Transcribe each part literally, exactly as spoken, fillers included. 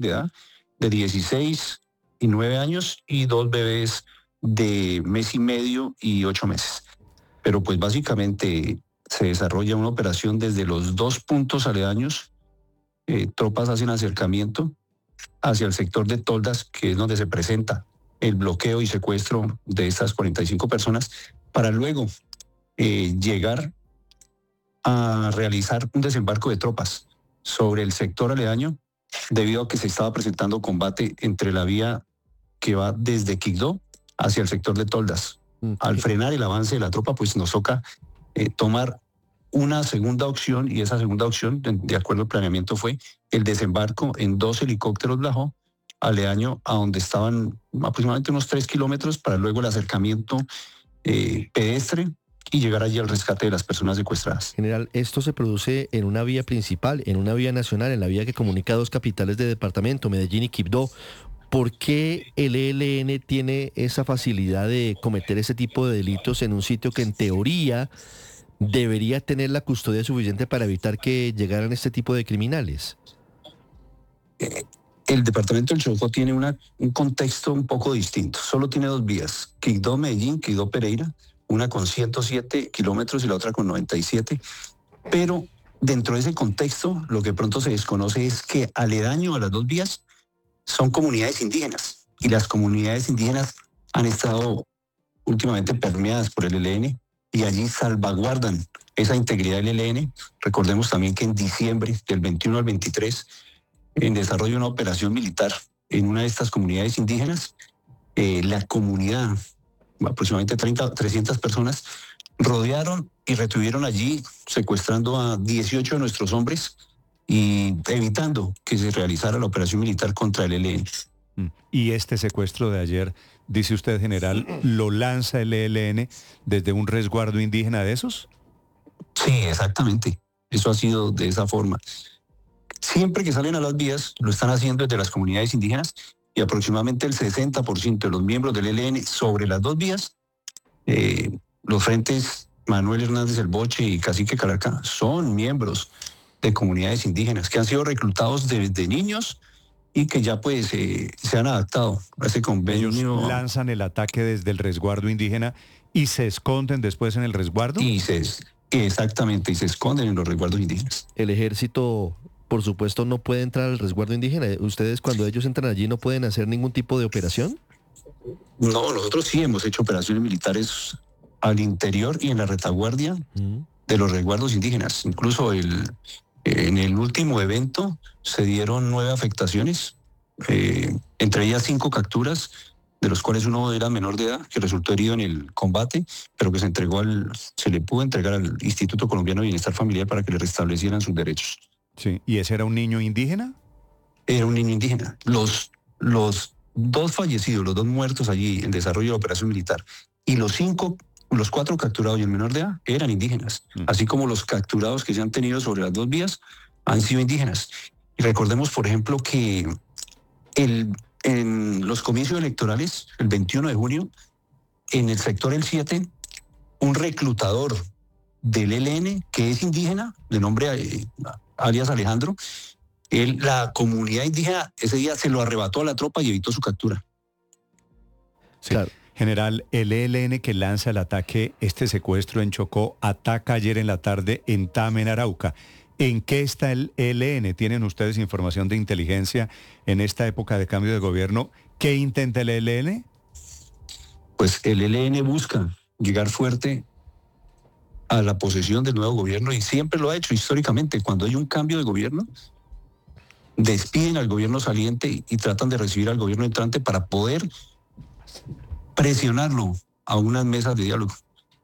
de edad, de dieciséis y nueve años, y dos bebés de mes y medio y ocho meses. Pero pues básicamente se desarrolla una operación desde los dos puntos aledaños. Eh, tropas hacen acercamiento hacia el sector de Toldas, que es donde se presenta el bloqueo y secuestro de estas cuarenta y cinco personas, para luego eh, llegar a realizar un desembarco de tropas sobre el sector aledaño, debido a que se estaba presentando combate entre la vía que va desde Quibdó hacia el sector de Toldas. Okay. Al frenar el avance de la tropa, pues nos toca eh, tomar una segunda opción, y esa segunda opción, de acuerdo al planeamiento, fue el desembarco en dos helicópteros Blajo, aledaño a donde estaban aproximadamente unos tres kilómetros, para luego el acercamiento eh, pedestre y llegar allí al rescate de las personas secuestradas. General, esto se produce en una vía principal, en una vía nacional, en la vía que comunica dos capitales de departamento, Medellín y Quibdó. ¿Por qué el E L N tiene esa facilidad de cometer ese tipo de delitos en un sitio que en teoría debería tener la custodia suficiente para evitar que llegaran este tipo de criminales? Eh, el departamento del Chocó tiene una, un contexto un poco distinto. Solo tiene dos vías: Quibdó-Medellín, Quibdó-Pereira, una con ciento siete kilómetros y la otra con noventa y siete. Pero dentro de ese contexto, lo que pronto se desconoce es que aledaño a las dos vías son comunidades indígenas, y las comunidades indígenas han estado últimamente permeadas por el E L N, y allí salvaguardan esa integridad del E L N. Recordemos también que en diciembre del veintiuno al veintitrés, en desarrollo de una operación militar en una de estas comunidades indígenas, eh, la comunidad, aproximadamente treinta, trescientas personas, rodearon y retuvieron allí, secuestrando a dieciocho de nuestros hombres y evitando que se realizara la operación militar contra el E L N. Y este secuestro de ayer, dice usted, general, ¿lo lanza el E L N desde un resguardo indígena de esos? Sí, exactamente. Eso ha sido de esa forma. Siempre que salen a las vías, lo están haciendo desde las comunidades indígenas, y aproximadamente el sesenta por ciento de los miembros del E L N sobre las dos vías, eh, los frentes Manuel Hernández El Boche y Cacique Calarca, son miembros de comunidades indígenas que han sido reclutados desde niños y que ya pues eh, se han adaptado a ese convenio. Ellos lanzan el ataque desde el resguardo indígena y se esconden después en el resguardo. Y se, exactamente, y se esconden en los resguardos indígenas. El ejército, por supuesto, no puede entrar al resguardo indígena. ¿Ustedes, cuando ellos entran allí, no pueden hacer ningún tipo de operación? No, nosotros sí hemos hecho operaciones militares al interior y en la retaguardia mm. de los resguardos indígenas. Incluso el, en el último evento se dieron nueve afectaciones, eh, entre ellas cinco capturas, de los cuales uno era menor de edad, que resultó herido en el combate, pero que se entregó al, se le pudo entregar al Instituto Colombiano de Bienestar Familiar para que le restablecieran sus derechos. Sí, ¿y ese era un niño indígena? Era un niño indígena. Los, los dos fallecidos, los dos muertos allí en desarrollo de la operación militar, y los cinco, los cuatro capturados y el menor de edad eran indígenas, mm. así como los capturados que se han tenido sobre las dos vías han sido indígenas. Y recordemos, por ejemplo, que el, en los comicios electorales, el veintiuno de junio, en el sector El siete, un reclutador del E L N, que es indígena, de nombre eh, alias Alejandro, él, la comunidad indígena ese día se lo arrebató a la tropa y evitó su captura. Sí. Claro. General, el E L N que lanza el ataque, este secuestro en Chocó, ataca ayer en la tarde en Tame, en Arauca. ¿En qué está el E L N? ¿Tienen ustedes información de inteligencia en esta época de cambio de gobierno? ¿Qué intenta el E L N? Pues el E L N busca llegar fuerte a la posesión del nuevo gobierno, y siempre lo ha hecho históricamente. Cuando hay un cambio de gobierno, despiden al gobierno saliente y tratan de recibir al gobierno entrante para poder presionarlo a unas mesas de diálogo.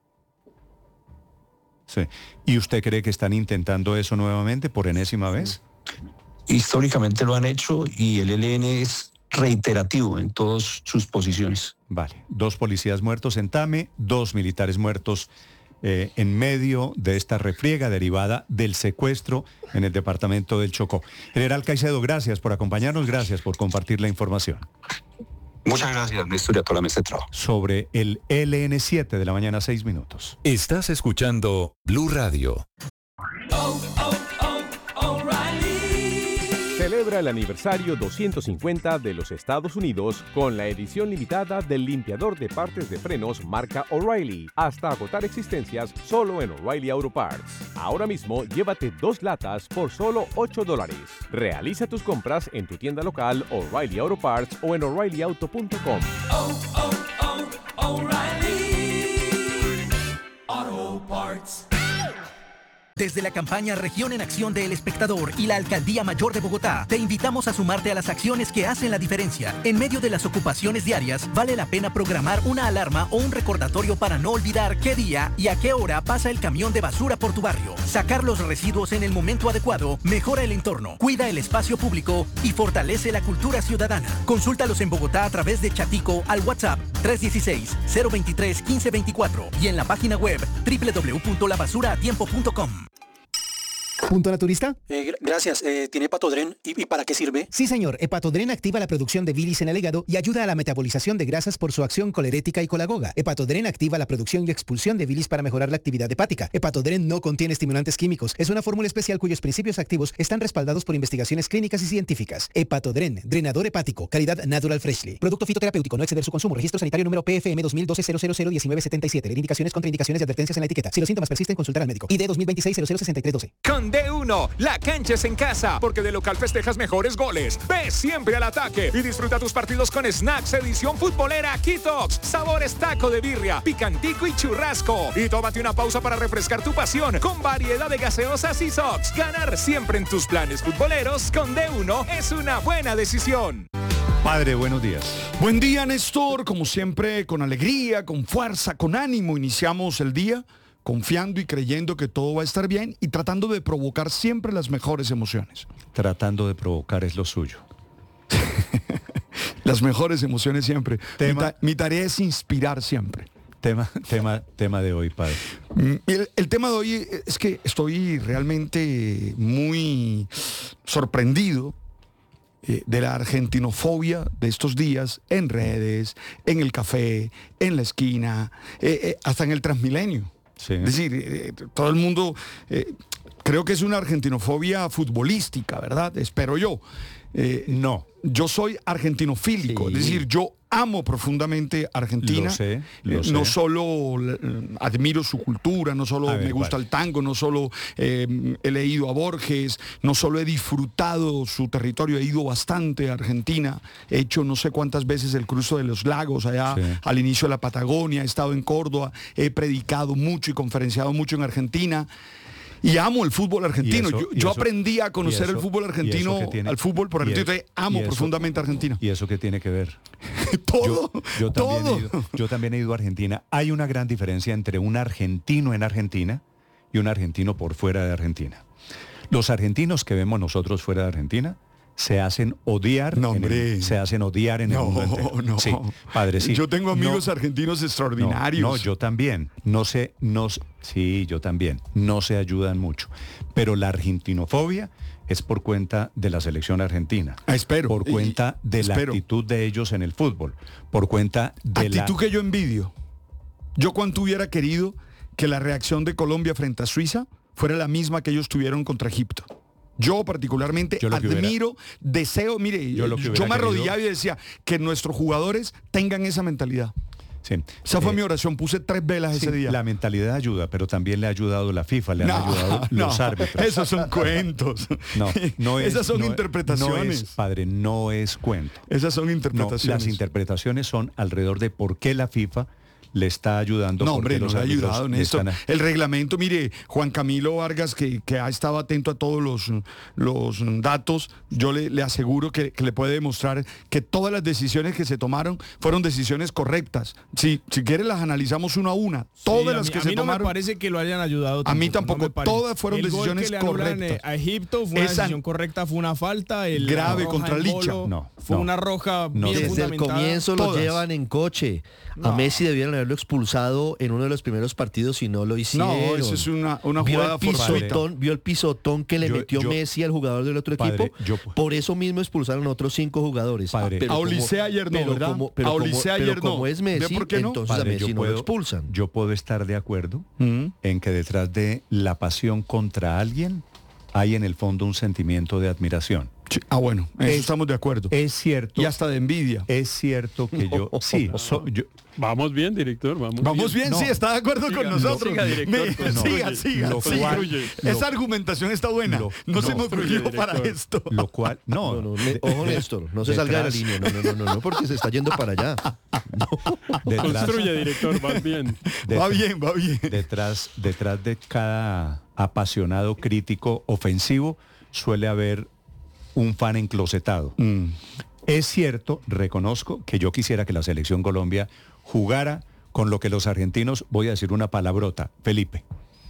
Sí. ¿Y usted cree que están intentando eso nuevamente por enésima vez? Históricamente lo han hecho, y el E L N es reiterativo en todas sus posiciones. Vale. Dos policías muertos en Tame, dos militares muertos eh, en medio de esta refriega derivada del secuestro en el departamento del Chocó. General Caicedo, gracias por acompañarnos, gracias por compartir la información. Muchas gracias, Néstor, y a toda la mesa de trabajo. Sobre el E L N siete de la mañana, seis minutos. Estás escuchando Blue Radio. Oh, oh, oh, O'Reilly. Celebra el aniversario doscientos cincuenta de los Estados Unidos con la edición limitada del limpiador de partes de frenos marca O'Reilly, hasta agotar existencias solo en O'Reilly Auto Parts. Ahora mismo llévate dos latas por solo ocho dólares. Realiza tus compras en tu tienda local O'Reilly Auto Parts o en O'Reilly Auto punto com. Oh, oh, oh, O'Reilly Auto Parts. Desde la campaña Región en Acción de El Espectador y la Alcaldía Mayor de Bogotá, te invitamos a sumarte a las acciones que hacen la diferencia. En medio de las ocupaciones diarias, vale la pena programar una alarma o un recordatorio para no olvidar qué día y a qué hora pasa el camión de basura por tu barrio. Sacar los residuos en el momento adecuado mejora el entorno, cuida el espacio público y fortalece la cultura ciudadana. Consúltalos en Bogotá a través de Chatico al WhatsApp tres uno seis, cero dos tres, uno cinco dos cuatro y en la página web doble u doble u doble u punto la basura a tiempo punto com. ¿Punto naturista? Eh, gracias. Eh, ¿Tiene Hepatodren? ¿Y, ¿Y para qué sirve? Sí, señor. Hepatodren activa la producción de bilis en el hígado y ayuda a la metabolización de grasas por su acción colerética y colagoga. Hepatodren activa la producción y expulsión de bilis para mejorar la actividad hepática. Hepatodren no contiene estimulantes químicos. Es una fórmula especial cuyos principios activos están respaldados por investigaciones clínicas y científicas. Hepatodren, drenador hepático, calidad Natural Freshly. Producto fitoterapéutico, no exceder su consumo. Registro sanitario número P F M dos mil doce cero cero cero diecinueve setenta y siete. Indicaciones, contraindicaciones y advertencias en la etiqueta. Si los síntomas persisten, consultar al médico. I D dos mil veintiséis cero cero sesenta y tres doce. Con D uno, la cancha es en casa, porque de local festejas mejores goles. Ve siempre al ataque y disfruta tus partidos con snacks edición futbolera Kitox, sabores taco de birria, picantico y churrasco. Y tómate una pausa para refrescar tu pasión con variedad de gaseosas y sox. Ganar siempre en tus planes futboleros con D uno es una buena decisión. Padre, buenos días. Buen día, Néstor. Como siempre, con alegría, con fuerza, con ánimo, iniciamos el día confiando y creyendo que todo va a estar bien y tratando de provocar siempre las mejores emociones. Tratando de provocar es lo suyo. Las mejores emociones siempre. Tema, mi, ta mi tarea es inspirar siempre. Tema, tema, tema de hoy, padre. El, el tema de hoy es que estoy realmente muy sorprendido eh, de la argentinofobia de estos días en redes, en el café, en la esquina, eh, eh, hasta en el Transmilenio. Sí. Es decir, eh, todo el mundo, eh, creo que es una argentinofobia futbolística, ¿verdad? Espero yo. Eh, no. Yo soy argentinofílico, sí. Es decir, yo amo profundamente Argentina. Lo sé, lo eh, sé. No solo eh, admiro su cultura, no solo ver, me gusta vale. el tango, no solo eh, he leído a Borges, no solo he disfrutado su territorio, he ido bastante a Argentina, he hecho no sé cuántas veces el cruce de los lagos allá sí. al inicio de la Patagonia, he estado en Córdoba, he predicado mucho y conferenciado mucho en Argentina. Y amo el fútbol argentino. Eso, yo yo eso, aprendí a conocer eso, el fútbol argentino, tiene, al fútbol por argentino. Entonces amo eso, profundamente a Argentina. ¿Y eso qué tiene que ver? todo, yo, yo también todo. He ido, yo también he ido a Argentina. Hay una gran diferencia entre un argentino en Argentina y un argentino por fuera de Argentina. Los argentinos que vemos nosotros fuera de Argentina se hacen odiar, no, en el, se hacen odiar en no, el mundo entero. No, sí, padre, sí. Yo tengo amigos no, argentinos extraordinarios. No, no, yo también. No sé, no, sí, yo también. No se ayudan mucho. Pero la argentinofobia es por cuenta de la selección argentina. Ah, espero. Por cuenta y, de espero. la actitud de ellos en el fútbol. Por cuenta de actitud la... Actitud que yo envidio. Yo cuánto hubiera querido que la reacción de Colombia frente a Suiza fuera la misma que ellos tuvieron contra Egipto. Yo particularmente yo admiro, hubiera, deseo, mire, yo, yo me arrodillaba y decía que nuestros jugadores tengan esa mentalidad. Sí. Esa fue eh, mi oración, puse tres velas sí, ese día. La mentalidad ayuda, pero también le ha ayudado la FIFA, le no, han ayudado no, los árbitros. Esos son cuentos. No, no es, Esas son no, interpretaciones. No es, padre, no es cuento. Esas son interpretaciones. No, las interpretaciones son alrededor de por qué la FIFA le está ayudando. No, hombre, no le ha ayudado, Néstor. A... El reglamento, mire, Juan Camilo Vargas, que, que ha estado atento a todos los, los datos, yo le, le aseguro que, que le puede demostrar que todas las decisiones que se tomaron fueron decisiones correctas. Si, si quiere las analizamos una a una. Todas sí, las mí, que a se mí no tomaron. me parece que lo hayan ayudado. Tampoco. A mí tampoco. No todas fueron el decisiones gol que le correctas. A Egipto fue una Esa... decisión correcta, fue una falta. El grave contra Licha. No, fue no, una roja no. bien Desde el comienzo lo todas. llevan en coche. No. A Messi debieron haberlo expulsado en uno de los primeros partidos y no lo hicieron. No, eso es una, una jugada vio el pisotón, vio el pisotón que le yo, metió yo, Messi al jugador del otro padre, equipo. Yo, por eso mismo expulsaron a otros cinco jugadores. Padre, pero a Oliseh ayer no, pero ¿verdad? como, pero a Oliseh como, ayer pero como no. es Messi, ¿Por qué no? entonces padre, a Messi yo no puedo, lo expulsan. Yo puedo estar de acuerdo ¿Mm? en que detrás de la pasión contra alguien hay en el fondo un sentimiento de admiración. Sí. Ah, bueno, en eso Es- estamos de acuerdo. Es cierto. Y hasta de envidia. Es cierto que yo... Sí, so- yo, Vamos bien, director, vamos, Vamos bien, No. sí, está de acuerdo Siga, con nosotros. siga, director, Me- pues, siga, construye, siga, lo siga. cual- Esa lo- argumentación está buena. lo- no, se no, me ocurrió construye, para director. esto. lo cual... No, No, no, de- ne- ojo, de- Néstor, no se salga de la detrás- línea. No, no, no, no, no, porque se está yendo para allá. detrás- Construye, director, vas bien. de- Va bien, va bien. Detrás, detrás de cada apasionado crítico ofensivo suele haber un fan enclosetado. Mm. Es cierto, reconozco que yo quisiera que la selección Colombia jugara con lo que los argentinos, voy a decir una palabrota, Felipe,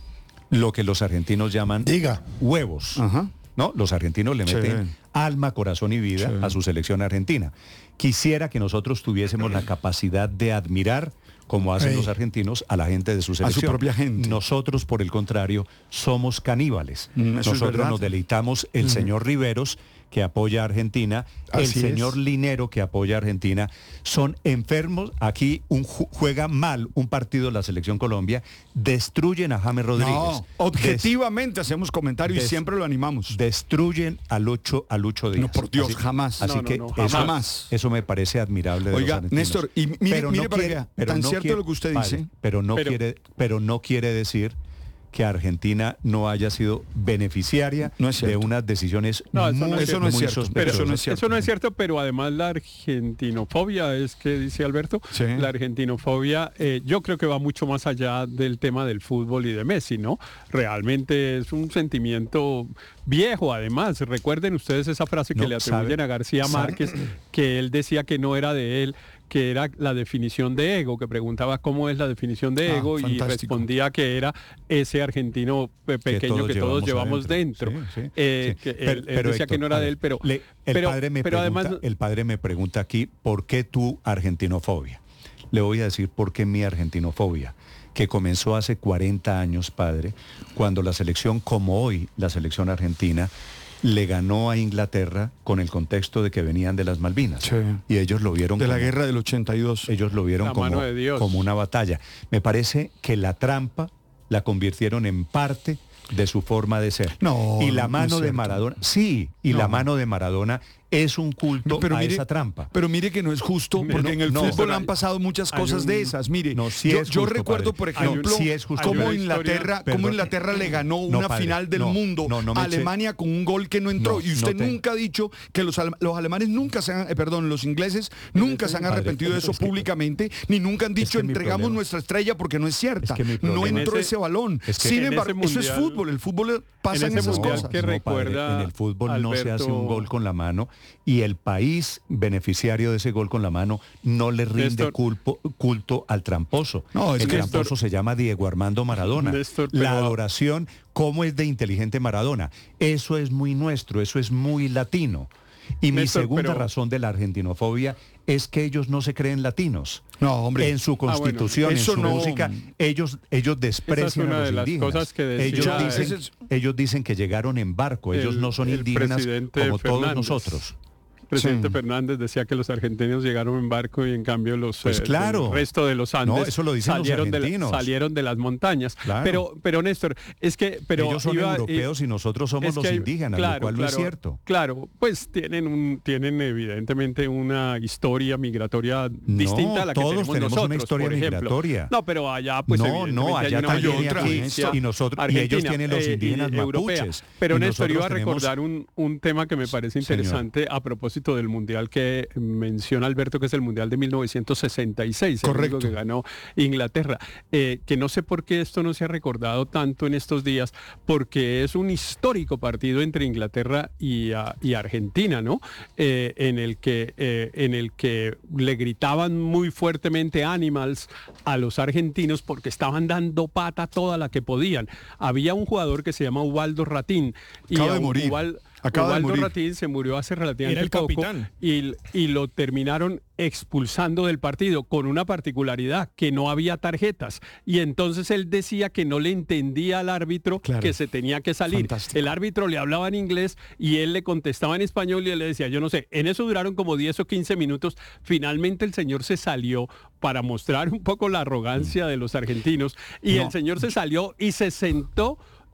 lo que los argentinos llaman Diga. huevos. Ajá. ¿No? Los argentinos le Sí. meten alma, corazón y vida Sí. a su selección argentina. Quisiera que nosotros tuviésemos la capacidad de admirar, como hacen Ey. los argentinos, a la gente de su su selección. propia gente. Nosotros, por el contrario, somos caníbales. Mm, eso es Nosotros verdad. nos deleitamos el señor Riveros, que apoya a Argentina, Así el señor es. Linero, que apoya a Argentina. Son enfermos. Aquí un, ju- juega mal un partido la selección Colombia, destruyen a James Rodríguez. No, objetivamente hacemos comentarios y des- siempre lo animamos. Destruyen a Lucho, a Lucho Díaz. No, por Dios, Así- jamás. Así No, no, que no, eso, jamás. eso me parece admirable de Oiga, los argentinos. Néstor, y mire- Pero mire para quiere- allá, pero tan no cierto quiere- lo que usted padre, dice. pero no Pero- quiere, pero no quiere decir que Argentina no haya sido beneficiaria No es de cierto. unas decisiones No, eso no muy, es Eso no es muy cierto, pero Pero eso no es cierto. Eso no es cierto, pero además la argentinofobia es que dice Alberto, Sí. la argentinofobia eh, yo creo que va mucho más allá del tema del fútbol y de Messi, ¿no? Realmente es un sentimiento viejo, además. Recuerden ustedes esa frase que No, le atribuyen sabe- a García sabe- Márquez, que él decía que no era de él, que era la definición de ego, que preguntaba cómo es la definición de Ah, ego y fantástico. respondía que era ese argentino pe- pequeño que todos, llevamos dentro. Sí, sí, Eh, sí. que Pero- él, él pero, decía que Héctor, no era a de ver, él, pero, le- el, pero, padre me pero pregunta, además el padre me pregunta aquí, ¿por qué tu argentinofobia? Le voy a decir por qué mi argentinofobia, que comenzó hace cuarenta años, padre, cuando la selección, como hoy, la selección argentina, le ganó a Inglaterra con el contexto de que venían de las Malvinas. Sí. Y ellos lo vieron De la como- guerra del ochenta y dos. ellos lo vieron La como, mano de Dios. como una batalla. Me parece que la trampa la convirtieron en parte de su forma de ser. No, y la no mano es de cierto. Maradona, sí, y No. la mano de Maradona es un culto Pero a mire- esa trampa. Pero mire que no es justo, porque No, en el no, fútbol pero han hay- pasado muchas hay cosas un- de esas. Mire, No, sí yo, es yo justo, recuerdo, padre. por Hay un- ejemplo, sí es justo. cómo Hay una Inglaterra, historia- cómo Perdón. Inglaterra le ganó No, una padre, final del no, mundo no, no me a eche- Alemania con un gol que no entró. No, y usted no te- nunca ha dicho que los, ale- los alemanes nunca se han, eh, perdón, los ingleses nunca se han Padre, arrepentido de eso es que- públicamente, ni nunca han dicho que mi entregamos problema- nuestra estrella porque no es cierta. Es que mi no problema- entró En ese- ese balón. es que Sin en embargo, ese eso es mundial- fútbol, el fútbol pasan en ese esas mundial cosas. que No, padre, recuerda, en el fútbol no se hace un Alberto- gol con la mano y el país beneficiario de ese gol con la mano no le rinde Néstor. culpo- culto al tramposo. No, es el que- tramposo se llama Diego Armando Maradona. Néstor, La pero- adoración, ¿cómo es de inteligente Maradona? Eso es muy nuestro, eso es muy latino. Y mi Néstor, segunda pero- razón de la argentinofobia es que ellos no se creen latinos. No, hombre. En su bueno, constitución, eso en su no- música, ellos, ellos desprecian una a los de las indígenas. cosas que decía- ellos, dicen, Ese es- ellos dicen que llegaron en barco, ellos El- no son el indígenas presidente como todos Fernández. nosotros. presidente Sí. Fernández decía que los argentinos llegaron en barco y en cambio los Pues eh, claro. el resto de los Andes No, eso lo dicen los salieron, de, la- argentinos. salieron de las montañas. Claro. Pero, pero Néstor, es que pero ellos son iba- europeos y nosotros somos es los que hay- indígenas, claro, lo cual no claro, es cierto. Claro, pues tienen un tienen evidentemente una historia migratoria distinta a la que todos tenemos, tenemos nosotros, una historia por ejemplo. migratoria. No, pero allá pues no, evidentemente no, allá hay una también hay otra, influencia y nosotros y ellos argentina, tienen los eh, y indígenas europea. mapuches. Pero y Néstor, iba a nosotros tenemos- recordar un, un tema que me parece Señor. interesante a propósito del mundial que menciona Alberto, que es el mundial de mil novecientos sesenta y seis, el Correcto. único que ganó Inglaterra. Eh, que no sé por qué esto no se ha recordado tanto en estos días, porque es un histórico partido entre Inglaterra y, ah, y Argentina, ¿no? Eh, en el que eh, en el que le gritaban muy fuertemente animals a los argentinos porque estaban dando pata toda la que podían. Había un jugador que se llama Ubaldo Ratín y Acaba de a morir. Ubal- Acaba de Ubaldo morir. Ratín se murió hace relativamente Era el poco capitán. y, y lo terminaron expulsando del partido con una particularidad, que no había tarjetas. Y entonces él decía que no le entendía al árbitro, Claro. que se tenía que salir. Fantástico. El árbitro le hablaba en inglés y él le contestaba en español y él le decía, yo no sé, en eso duraron como diez o quince minutos. Finalmente el señor se salió para mostrar un poco la arrogancia de los argentinos y No. el señor se salió y se sentó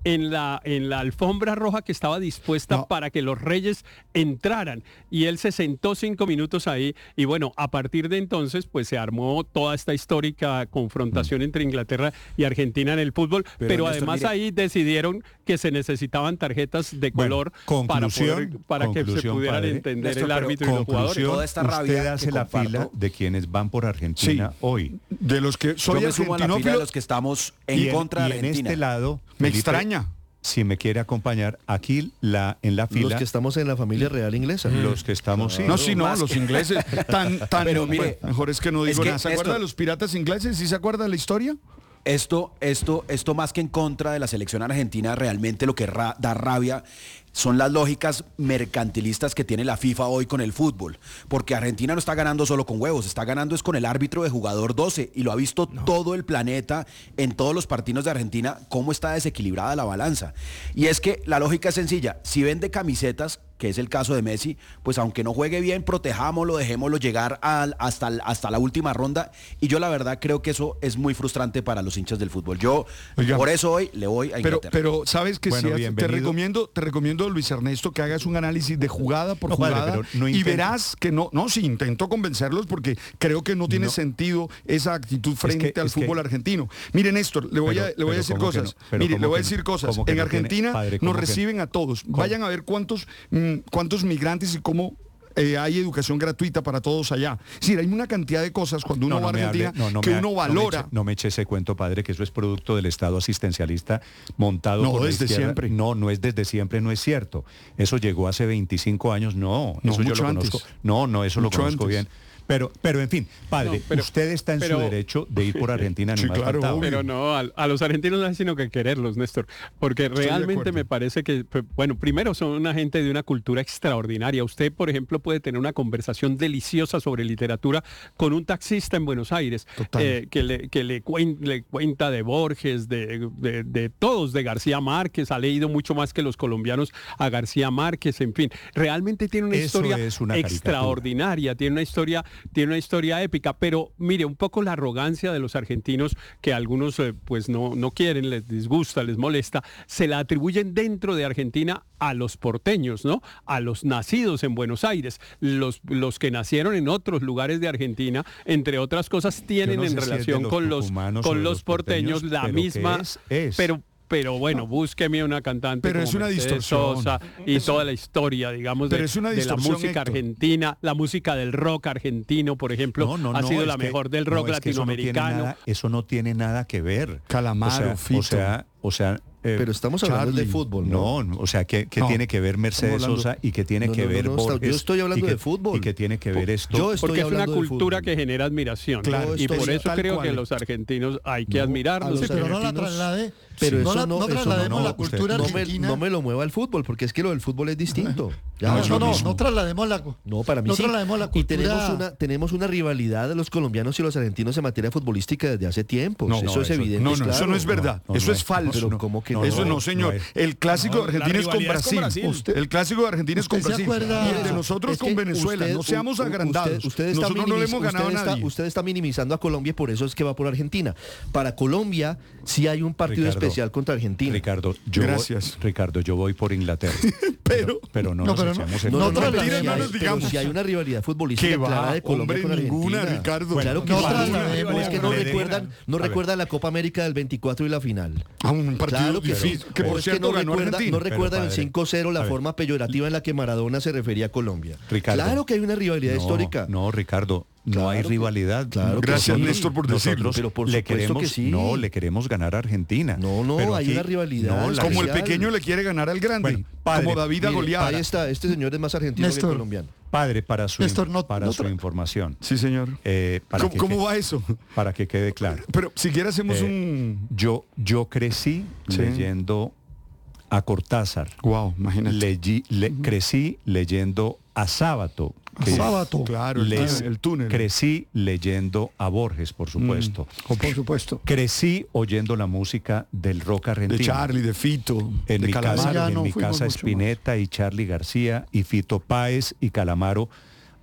en la, en la alfombra roja que estaba dispuesta No. para que los reyes entraran. Y él se sentó cinco minutos ahí. Y bueno, a partir de entonces, pues se armó toda esta histórica confrontación mm. entre Inglaterra y Argentina en el fútbol. Pero, pero Néstor, además mire, ahí decidieron que se necesitaban tarjetas de color bueno, para, poder, para que se pudieran padre. entender Néstor, el árbitro y los jugadores. Toda esta rabia usted hace la comparto. fila de quienes van por Argentina sí, hoy. De los que soy Yo me sumo a la fila de los que estamos en y contra en, de Argentina. Y en este lado, me Felipe, extraña. Si me quiere acompañar, aquí la, en la fila... Los que estamos en la familia real inglesa. Mm. Los que estamos... Sí, no, sí, no, los ingleses tan... tan Pero mire, bueno, mejor es que no digo es que nada. ¿Se acuerda de los piratas ingleses? ¿Sí se acuerda de la historia? Esto, esto, esto más que en contra de la selección argentina, realmente lo que ra- da rabia son las lógicas mercantilistas que tiene la FIFA hoy con el fútbol. Porque Argentina no está ganando solo con huevos, está ganando es con el árbitro de jugador doce. Y lo ha visto no. todo el planeta en todos los partidos de Argentina, cómo está desequilibrada la balanza. Y es que la lógica es sencilla. Si vende camisetas, que es el caso de Messi, pues aunque no juegue bien, protejámoslo, dejémoslo llegar al, hasta, hasta la última ronda. Y yo la verdad creo que eso es muy frustrante para los hinchas del fútbol. Yo Oiga, por eso hoy le voy a Inglaterra. Pero, pero sabes que bueno, sí, te recomiendo, te recomiendo, Luis Ernesto, que hagas un análisis de jugada por no, jugada padre, no y verás que no, no, sí, intento convencerlos porque creo que no tiene no. sentido esa actitud frente es que, al es fútbol que... argentino. Mire, Néstor, le voy pero, a, le voy a decir cosas. No, Mire, le voy a decir no, cosas. En no Argentina tiene, padre, nos reciben a todos. ¿Cómo? Vayan a ver cuántos, mmm, cuántos migrantes y cómo eh, hay educación gratuita para todos allá. Es decir, hay una cantidad de cosas cuando uno no, no va a Argentina hable, no, no que uno ha, valora. No me, eche, no me eche ese cuento, padre, que eso es producto del Estado asistencialista montado no, por desde la izquierda. siempre. No, no es desde siempre, no es cierto. Eso llegó hace veinticinco años, no, no eso yo lo antes. conozco. No, no, eso mucho lo conozco antes. bien. Pero, pero en fin, padre, no, pero, usted está en pero, su derecho de ir por Argentina. Sí, claro, pero no, a, a los argentinos no hay sino que quererlos, Néstor, porque Estoy realmente me parece que, bueno, primero son una gente de una cultura extraordinaria. Usted, por ejemplo, puede tener una conversación deliciosa sobre literatura con un taxista en Buenos Aires, eh, que, le, que le, cuen, le cuenta de Borges, de, de, de todos, de García Márquez, ha leído mucho más que los colombianos a García Márquez, en fin. Realmente tiene una Eso historia es una extraordinaria, tiene una historia, tiene una historia épica, pero mire, un poco la arrogancia de los argentinos, que algunos eh, pues no, no quieren, les disgusta, les molesta, se la atribuyen dentro de Argentina a los porteños, ¿no? A los nacidos en Buenos Aires. Los, los que nacieron en otros lugares de Argentina, entre otras cosas, tienen no en relación si los con los con los porteños, porteños la misma, es, es. pero pero bueno, no. búsqueme una cantante pero como es una Mercedes distorsión Sosa y es, toda la historia, digamos, de, es una de la música Héctor. argentina, la música del rock argentino, por ejemplo, no, no, ha no, sido la que, mejor del rock no, latinoamericano. Eso no, nada, eso no tiene nada que ver. Calamaro, o sea, Fito. O sea, o sea Eh, pero estamos hablando Charlie, de fútbol, ¿no? No, o sea, ¿qué, qué no, tiene que ver Mercedes Sosa y qué tiene no, que no, ver no, no, Borges? Yo estoy hablando que, de fútbol. ¿Y qué tiene que ver esto? Yo estoy Porque es una cultura que genera admiración. Claro, y por eso creo cual. que los argentinos hay que no, admirarlos. Sí, pero no la traslade. Pero sí, eso no, la, no, no traslademos no, la cultura usted, argentina. No me, no me lo mueva el fútbol, porque es que lo del fútbol es distinto. Ya, no, no, no, no traslademos la No, para mí no sí. traslademos la cultura. Y tenemos una, tenemos una rivalidad de los colombianos y los argentinos en materia futbolística desde hace tiempo. No, eso no, es eso, evidente. No, no, claro. eso no es verdad. No, no, eso no es, es falso. Pero no, ¿cómo que no, no? Eso no, señor. No el clásico de Argentina es con Brasil. con Brasil. Usted, el clásico de Argentina es con Brasil. Acuerda, y el de nosotros es con Venezuela. Usted, no seamos usted, agrandados. Usted, usted nosotros no le hemos ganado usted a nadie. Está, usted está minimizando a Colombia y por eso es que va por Argentina. Para Colombia sí hay un partido Ricardo, especial contra Argentina. Ricardo, yo Gracias. Voy, Ricardo, yo voy por Inglaterra. pero, pero no, no, nos pero echamos no, el No, no, no, no, no, pero si no hay, nos pero digamos. si hay una rivalidad futbolística ¿Qué va? clara de Colombia Hombre, con ninguna, Argentina. Ricardo. Claro que No sí. traslademos. Es que no Le recuerdan, no recuerdan la Copa América del veinticuatro y la final. Ah, un partido Claro que difícil. sí. Que O por es que cierto no ganó recuerda, Argentina. no recuerdan Pero, el padre, cinco cero, la a ver. forma peyorativa en la que Maradona se refería a Colombia. Ricardo. Claro que hay una rivalidad no, histórica. No, Ricardo. No Claro hay que- rivalidad. claro que Gracias, sí. Néstor, por decirlo. Nosotros Pero por le supuesto queremos, que sí. no, le queremos ganar a Argentina. No, no, Pero hay aquí- una rivalidad no, la Como el especial. pequeño le quiere ganar al grande. Bueno, padre, como David a Mire, Goliat. ahí está, este señor es más argentino Néstor. que colombiano. Padre, para su, Néstor, no- para no su tra- información. Sí, señor. eh, para ¿Cómo, que cómo que- va eso? Para que quede claro. Pero siquiera hacemos Eh, un... Yo, yo crecí Sí. leyendo a Cortázar. Wow, imagínate. Leí- le- crecí leyendo a Sábato. A que Sábato. Claro, el, les- túnel, el túnel. Crecí leyendo a Borges, por supuesto. Oh, por supuesto. Crecí oyendo la música del rock De argentino. Charlie, de Fito, En de mi Calamaro. casa, Ya en no mi fuimos casa mucho Spinetta y Charlie García y Fito Páez y Calamaro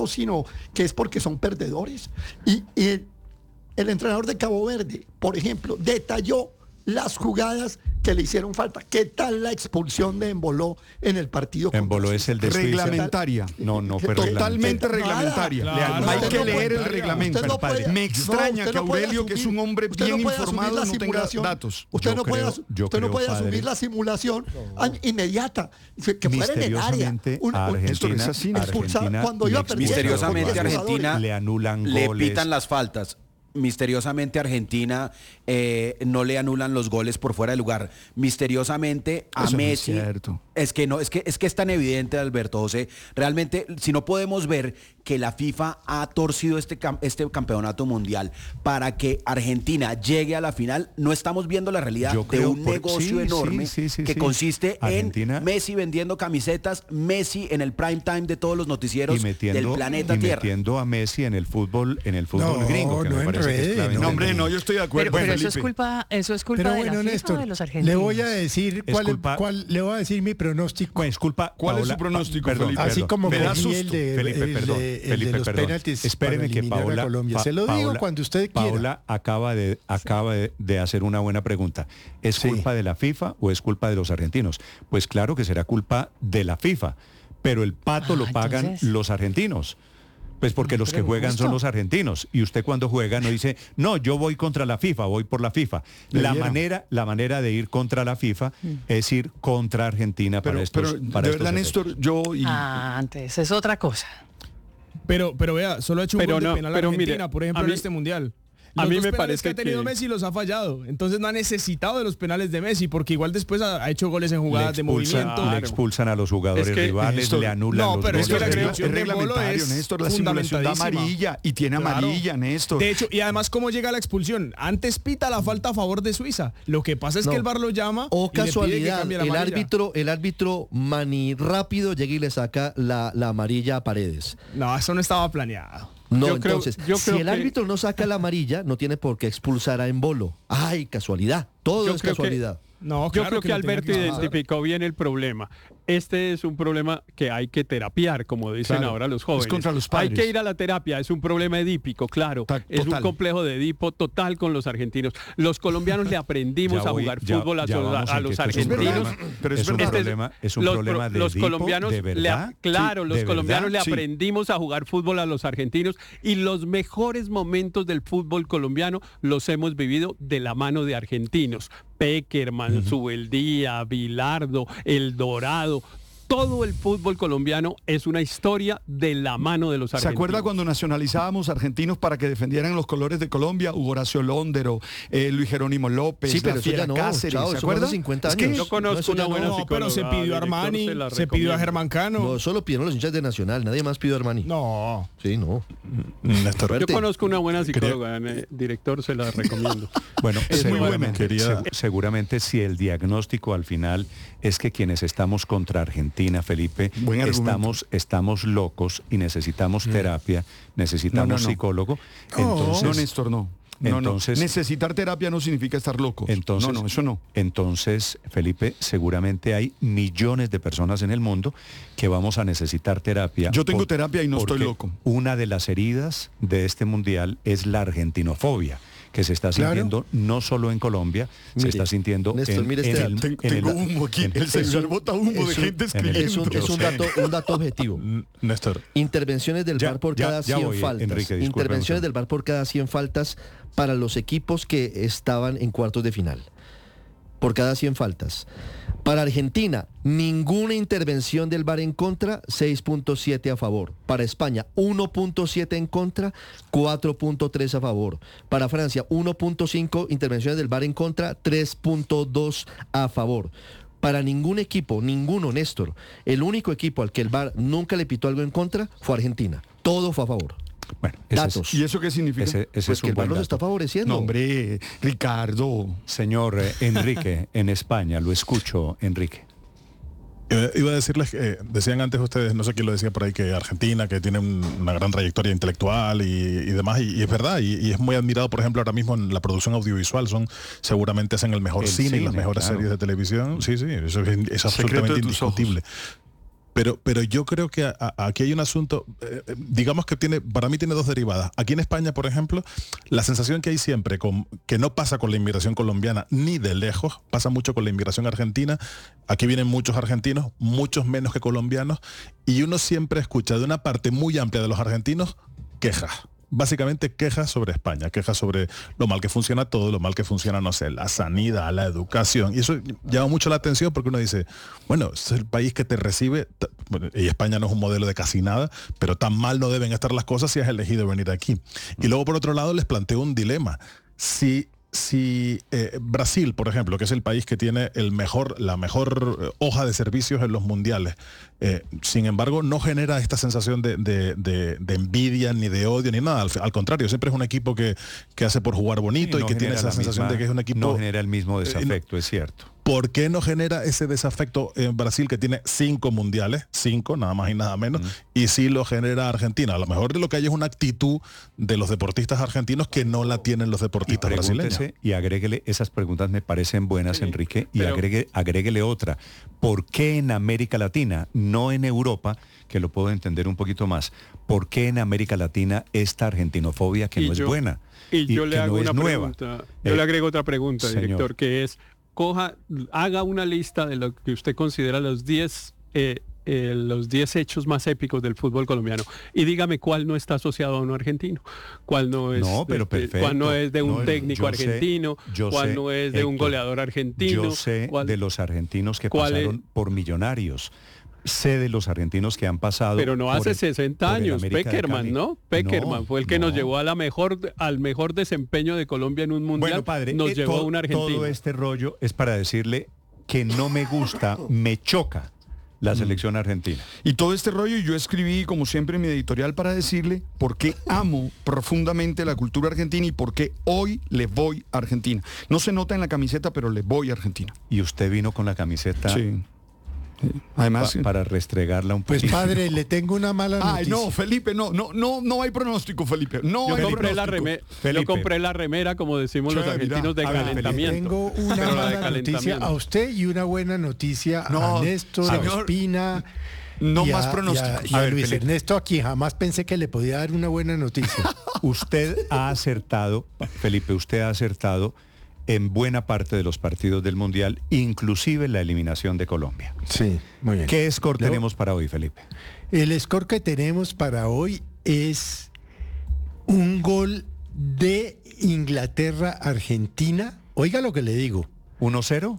eso, sino que es porque son perdedores. Y, y el entrenador de Cabo Verde, por ejemplo, detalló las jugadas que le hicieron falta. ¿Qué tal la expulsión de Emboló en el partido? Emboló es el de reglamentaria. No, no fue totalmente reglamentaria. Claro, Hay no, que no leer el puede, reglamento. no puede, Me extraña no, que no Aurelio, que es un hombre bien no informado, no tenga datos. Usted Yo no puede, creo- asu- yo usted no creo, puede padre, asumir la simulación an- inmediata, que que fuera en el área. misteriosamente Un- a un- Argentina, expulsa- Argentina cuando le iba expulsan perdiendo, Misteriosamente con los Argentina le anulan le goles. pitan las faltas. Misteriosamente Argentina eh, no le anulan los goles por fuera de lugar. Misteriosamente a Eso no es Messi cierto. es que no es que es que es tan evidente, Alberto José. Realmente, si no podemos ver que la FIFA ha torcido este cam- este campeonato mundial para que Argentina llegue a la final, no estamos viendo la realidad Yo de creo un por- negocio sí, enorme sí, sí, sí, que sí. consiste Argentina- en Messi vendiendo camisetas, Messi en el prime time de todos los noticieros y metiendo, del planeta y Tierra. metiendo a Messi en el fútbol, en el fútbol No, gringo, que no me parece que es enrede, clave. no. No, hombre, no, yo estoy de acuerdo. Pero, pero eso Felipe. es culpa, eso es culpa Pero de bueno, la FIFA Néstor, o de los le argentinos. voy a decir Es cuál, culpa- cuál- le voy a decir mi pronóstico. Es culpa. ¿Cuál es Paola- su pronóstico, perdón, Felipe? Así perdón. como me da cogí el susto. de, Felipe, el perdón, de- el Felipe, de los perdón. penaltis Espéreme para que eliminar a Paola, Colombia. Pa- Se lo digo Paola- cuando usted quiera. Paola acaba de acaba de, de hacer una buena pregunta. ¿Es Sí. culpa de la FIFA o es culpa de los argentinos? Pues claro que será culpa de la FIFA, pero el pato Ah, lo pagan entonces- los argentinos. Pues porque los que pero juegan son justo. los argentinos. Y usted cuando juega no dice, no, yo voy contra la FIFA, voy por la FIFA. Le La dieron. manera, la manera de ir contra la FIFA es ir contra Argentina Pero, para estos pero para de estos verdad, efectos. Néstor, yo y Ah, antes, es otra cosa. Pero, pero vea, solo ha hecho un Pero gol de no, penal pero Argentina, mire, por ejemplo, a mí- en este mundial. a Los mí dos me penales parece que ha tenido que- Messi los ha fallado. Entonces no ha necesitado de los penales de Messi, porque igual después ha, ha hecho goles en jugadas de Le expulsan- movimiento. le expulsan a los jugadores Es que, rivales, Néstor, le anulan no, los pero es que goles. la Néstor, expulsión es de Bolo reglamentario, es Néstor, la simulación da fundamentadísima. amarilla y tiene Claro. amarilla, Néstor. De hecho, y además, ¿cómo llega la expulsión? Antes pita la falta a favor de Suiza. Lo que pasa es No. que el VAR lo llama O y le pide que casualidad, cambie la el amarilla. árbitro, el árbitro mani rápido llega y le saca la, la amarilla a Paredes. No, eso no estaba planeado. No, Yo creo- entonces, yo si creo el que- árbitro no saca la amarilla, no tiene por qué expulsar a Embolo. Ay, casualidad. Todo Yo es creo que- casualidad. No, Yo claro creo que, lo tenía Alberto que hacer. identificó bien el problema. Este es un problema que hay que terapiar, como dicen Claro, ahora los es jóvenes. contra los Hay padres. que ir a la terapia, es un problema edípico, claro. Ta- Es un total. complejo de Edipo total con los argentinos. Los colombianos le aprendimos Ya a voy- jugar ya- fútbol a, ya los- vamos a en los que esto es un argentinos. problema- Pero es es un verdad. problema, es un los, problema de los Edipo, colombianos de le a- verdad. claro, Sí, los de colombianos verdad, le sí. aprendimos a jugar fútbol a los argentinos y los mejores momentos del fútbol colombiano los hemos vivido de la mano de argentinos. Peckerman, Subeldía, Bilardo, El Dorado. Todo el fútbol colombiano es una historia de la mano de los ¿Se argentinos. acuerda cuando nacionalizábamos argentinos para que defendieran los colores de Colombia? Hugo Horacio Lóndero, eh, Luis Jerónimo López, Sí, pero la eso Fiera ya no, Cáceres, chao, ¿se eso fue hace acuerda? cincuenta Es que años. Yo conozco No, eso una ya buena no. No, pero se psicóloga, pidió director, Armani, se la se pidió a recomiendo. Germán Cano. No, solo pidieron los hinchas de Nacional, nadie más pidió a Armani. No. Sí, no. Néstor, Yo Fuerte. conozco una buena psicóloga, eh, director, se la recomiendo. Bueno, Es muy buena. seguramente, Quería- segu- seguramente si el diagnóstico al final es que quienes estamos contra Argentina, Felipe, Buen argumento. estamos, estamos locos y necesitamos terapia, necesitamos No, no, no. psicólogo, No, entonces... no, Néstor, no. No, Entonces- no. Necesitar terapia no significa estar loco. Entonces, no, no, eso no. Entonces, Felipe, seguramente hay millones de personas en el mundo que vamos a necesitar terapia. Yo tengo terapia y no estoy porque loco. Una de las heridas de este mundial es la argentinofobia, que se está Claro. sintiendo no solo en Colombia, se Mire, está sintiendo Néstor, en, mire en este el, dato. en Tengo el- humo aquí. en- El celular un- bota humo de es un- gente Es escribiendo. un, es un dato, un dato objetivo. Néstor, Intervenciones del Ya, V A R por ya- cada ya cien voy, faltas. Enrique, discúlpeme Intervenciones usted. del V A R por cada cien faltas para los equipos que estaban en cuartos de final. Por cada cien faltas. Para Argentina, ninguna intervención del V A R en contra, seis punto siete a favor. Para España, uno punto siete en contra, cuatro punto tres a favor. Para Francia, uno punto cinco intervenciones del V A R en contra, tres punto dos a favor. Para ningún equipo, ninguno, Néstor, el único equipo al que el V A R nunca le pitó algo en contra fue Argentina. Todo fue a favor. Bueno, ese es- Datos. ¿Y eso qué significa? ese- ese Pues es que un el V A R buen los está dato. favoreciendo. No, hombre, Ricardo. Señor eh, Enrique, en España, lo escucho, Enrique. eh, iba a decirles que eh, decían antes ustedes, no sé quién lo decía por ahí, que Argentina, que tiene un- una gran trayectoria intelectual y, y demás, y, y es verdad, y, y es muy admirado, por ejemplo, ahora mismo en la producción audiovisual, son seguramente hacen el mejor El cine, y las cine, mejores claro. series de televisión, sí, sí, eso es, es Secreto absolutamente de tus ojos. indiscutible. Pero, pero yo creo que a, a, aquí hay un asunto, eh, digamos que tiene, para mí tiene dos derivadas. Aquí en España, por ejemplo, la sensación que hay siempre, con, que no pasa con la inmigración colombiana ni de lejos, pasa mucho con la inmigración argentina. Aquí vienen muchos argentinos, muchos menos que colombianos, y uno siempre escucha de una parte muy amplia de los argentinos quejas. Básicamente quejas sobre España, quejas sobre lo mal que funciona todo, lo mal que funciona, no sé, la sanidad, la educación. Y eso llama mucho la atención porque uno dice, bueno, es el país que te recibe, y España no es un modelo de casi nada, pero tan mal no deben estar las cosas si has elegido venir aquí. Y luego, por otro lado, les planteo un dilema. Si... Si eh, Brasil, por ejemplo, que es el país que tiene el mejor, la mejor eh, hoja de servicios en los mundiales, eh, sin embargo, no genera esta sensación de, de, de, de envidia, ni de odio, ni nada. Al, al contrario, siempre es un equipo que, que hace por jugar bonito sí, no y que tiene esa sensación misma, de que es un equipo... No genera el mismo desafecto, eh, es cierto. ¿Por qué no genera ese desafecto en Brasil, que tiene cinco mundiales, cinco, nada más y nada menos, mm. y sí lo genera Argentina? A lo mejor de lo que hay es una actitud de los deportistas argentinos que no la tienen los deportistas y brasileños. Y agréguele, esas preguntas me parecen buenas, sí, Enrique, y pero... agrégue, agréguele otra. ¿Por qué en América Latina, no en Europa, que lo puedo entender un poquito más, por qué en América Latina esta argentinofobia que no yo, es buena? Y, y yo le hago no una pregunta, yo eh, le agrego otra pregunta, señor. Director, que es, coja, haga una lista de lo que usted considera los diez eh, eh, los diez hechos más épicos del fútbol colombiano y dígame cuál no está asociado a un argentino, cuál no es, no, pero de, cuál no es de un no, técnico argentino, sé, cuál sé, no es de Héctor, un goleador argentino. Yo sé cuál, de los argentinos que pasaron es, por millonarios. Sé de los argentinos que han pasado. Pero no hace el, sesenta años, Peckerman, ¿no? Peckerman no, fue el que no. nos llevó a la mejor, al mejor desempeño de Colombia en un mundial. Bueno, padre, nos eh, llevó todo, a un argentino. Todo este rollo es para decirle que no me gusta, me choca la selección argentina. Y todo este rollo, yo escribí, como siempre, en mi editorial para decirle por qué amo profundamente la cultura argentina y por qué hoy le voy a Argentina. No se nota en la camiseta, pero le voy a Argentina. ¿Y usted vino con la camiseta? Sí. Además, pa para restregarla un poco. Pues padre, le tengo una mala noticia. Ay, no, Felipe, no, no, no, no hay pronóstico, Felipe. No yo, hay compré la remera, yo compré la remera, como decimos che, los argentinos, mira, de ver, calentamiento. Tengo una mala noticia a usted y una buena noticia no, a Néstor, señor, a Ospina. No y más a, pronóstico. Y a, y a, a ver, Luis Felipe. Ernesto, aquí jamás pensé que le podía dar una buena noticia. Usted ha acertado, Felipe, usted ha acertado en buena parte de los partidos del Mundial, inclusive la eliminación de Colombia. Sí, muy bien. ¿Qué score Luego, tenemos para hoy, Felipe? El score que tenemos para hoy es un gol de Inglaterra-Argentina. Oiga lo que le digo. ¿uno cero?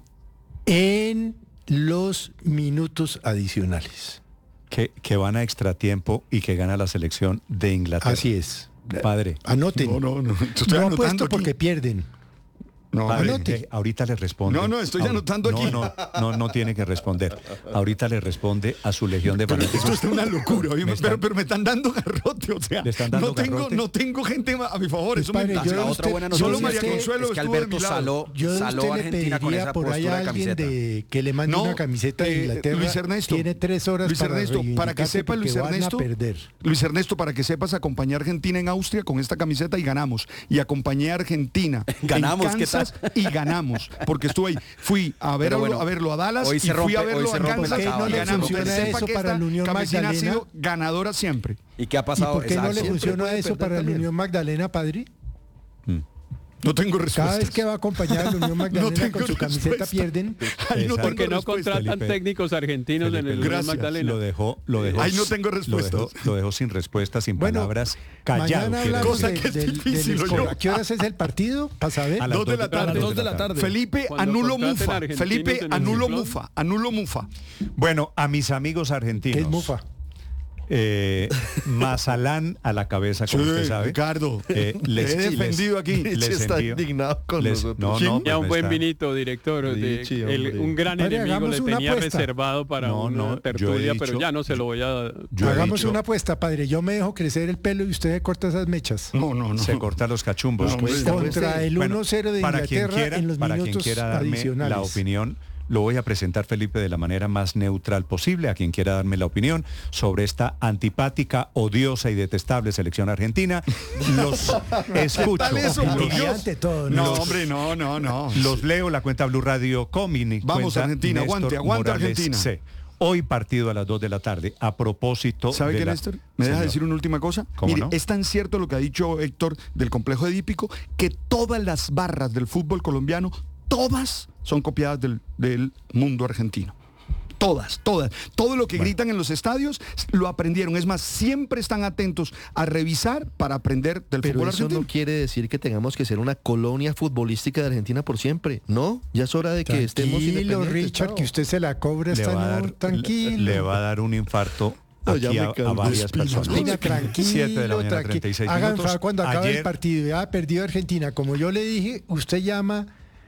En los minutos adicionales. Que, que van a extratiempo y que gana la selección de Inglaterra. Así es. Padre. Anoten. No, no, no. No apuesto porque pierden. No, Padre, eh, ahorita le responde. No, no, estoy Ahor anotando aquí. No, no, no, no tiene que responder. Ahorita le responde a su legión de fanáticos. Esto es una locura, oye, me están, pero, pero me están dando garrote, o sea, ¿le están dando no tengo, garrote? no tengo gente a mi favor, pues eso padre, me yo la otra buena noticia. Solo María Consuelo es que estuvo Alberto de mi lado. saló, yo saló usted a Argentina con esa por ahí a alguien de que le mande no, una camiseta de Inglaterra. Eh, Luis Ernesto, tiene tres horas Luis para Ernesto, para que sepa Luis Ernesto, perder. Luis Ernesto, para que sepas, acompañé a Argentina en Austria con esta camiseta y ganamos. Y acompañé a Argentina ganamos, en Kansas y ganamos, porque estuve ahí. Fui a verlo, bueno, a verlo a Dallas hoy y se rompe, fui a verlo a Kansas y no le funciona eso para la Unión Magdalena. Ha sido ganadora siempre. ¿Y qué ha pasado? ¿Y por qué no le funciona eso para la Unión Magdalena, padre? Hmm. No tengo respuesta. Cada vez que va a acompañar a la Unión Magdalena no con su camiseta respuesta. Pierden. Ay, no porque no contratan Felipe, técnicos argentinos Felipe, en el Unión Magdalena. Lo dejó, lo dejó. Ay, no tengo respuesta. Lo, lo dejó sin respuesta, sin bueno, palabras, callado. Cosa de, que es del, difícil. Del ¿A qué horas es el partido? ¿Para saber? A las dos de la tarde. dos de la tarde. Felipe, anulo Mufa. Felipe, anulo Mufa. Anulo Mufa. Bueno, a mis amigos argentinos. ¿Qué es Mufa? Eh, Mazalán a la cabeza, como sí, usted sabe. Ricardo, eh, les, he defendido les, aquí. Les está envío, indignado con les, nosotros. No, no, ya un no buen está. vinito, director. De, Richie, el, un gran Padre, enemigo le tenía apuesta. reservado para no, una no, tertulia, dicho, pero ya no se lo voy a... Hagamos dicho, una apuesta, padre. Yo me dejo crecer el pelo y usted corta esas mechas. No, no, no. Se corta los cachumbos. No, pues, contra el uno cero bueno, de Inglaterra quiera, en los para minutos quien quiera darme adicionales. La opinión, lo voy a presentar, Felipe, de la manera más neutral posible, a quien quiera darme la opinión sobre esta antipática, odiosa y detestable selección argentina. Los escucho. Eso, los, todo, no, los, hombre, no, no, no. Los leo, la cuenta Blue Radio Comini. Vamos, Argentina, Néstor aguante, aguante Morales Argentina. C. Hoy partido a las dos de la tarde. A propósito ¿Sabe de qué, la... Néstor? ¿Me deja Señor. decir una última cosa? ¿Cómo Mire, no? es tan cierto lo que ha dicho Héctor del complejo edípico, que todas las barras del fútbol colombiano, todas son copiadas del, del mundo argentino. Todas, todas. Todo lo que Bueno. gritan en los estadios lo aprendieron. Es más, siempre están atentos a revisar para aprender del Pero fútbol eso argentino. no quiere decir que tengamos que ser una colonia futbolística de Argentina por siempre. No, ya es hora de que estemos Tranquilo, independientes. Richard, chao. que usted se la cobra Le esta va, a no, dar, tranquilo. le va a dar un infarto No, ya aquí me a, a calmo. varias Espina, personas. Espina, tranquilo, siete de la mañana, tranqui- treinta y seis Hagan minutos. fa- cuando acabe Ayer- el partido, ya ha perdido Argentina. Como yo le dije, usted llama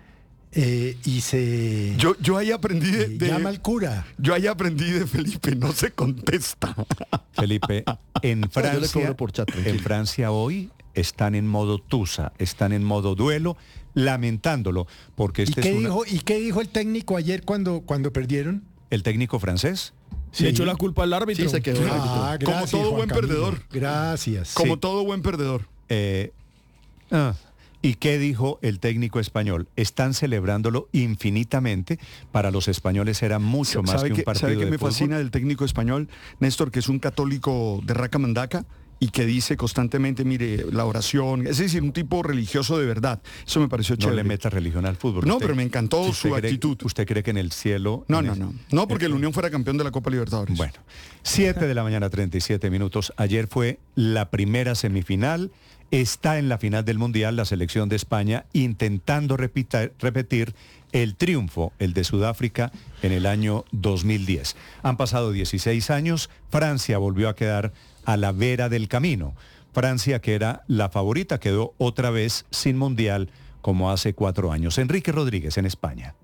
eh, y se Yo, yo ahí aprendí de, de- llama al cura. Yo ahí aprendí de Felipe, no se contesta. Felipe, en Yo le Francia, cobro por chat, tranquilo. en Francia hoy están en modo tusa, están en modo duelo, lamentándolo, porque ¿Y este qué, es una- dijo, ¿Y qué dijo el técnico ayer cuando, cuando perdieron? el técnico francés. Se echó la culpa al árbitro. Sí, se quedó el árbitro. Ah, Como gracias, todo Juan buen Camilo. perdedor. Gracias. Como Sí. todo buen perdedor. Eh, ah, ¿Y qué dijo el técnico español? Están celebrándolo infinitamente. Para los españoles era mucho más ¿Sabe que un qué- partido ¿Sabe qué de me fútbol. fascina del técnico español, Néstor, que es un católico de raca mandaca y que dice constantemente, mire, la oración, es decir, un tipo religioso de verdad? Eso me pareció No chévere. le meta religión al fútbol. No, Usted- pero me encantó usted su cree- actitud. ¿Usted cree que en el cielo... No, en no, el- no. No, porque el Unión fuera campeón de la Copa Libertadores. Bueno, siete de la mañana, treinta y siete minutos. Ayer fue la primera semifinal. Está en la final del Mundial la selección de España intentando repita- repetir el triunfo, el de Sudáfrica, en el año dos mil diez. Han pasado dieciséis años, Francia volvió a quedar a la vera del camino. Francia, que era la favorita, quedó otra vez sin Mundial como hace cuatro años. Enrique Rodríguez en España.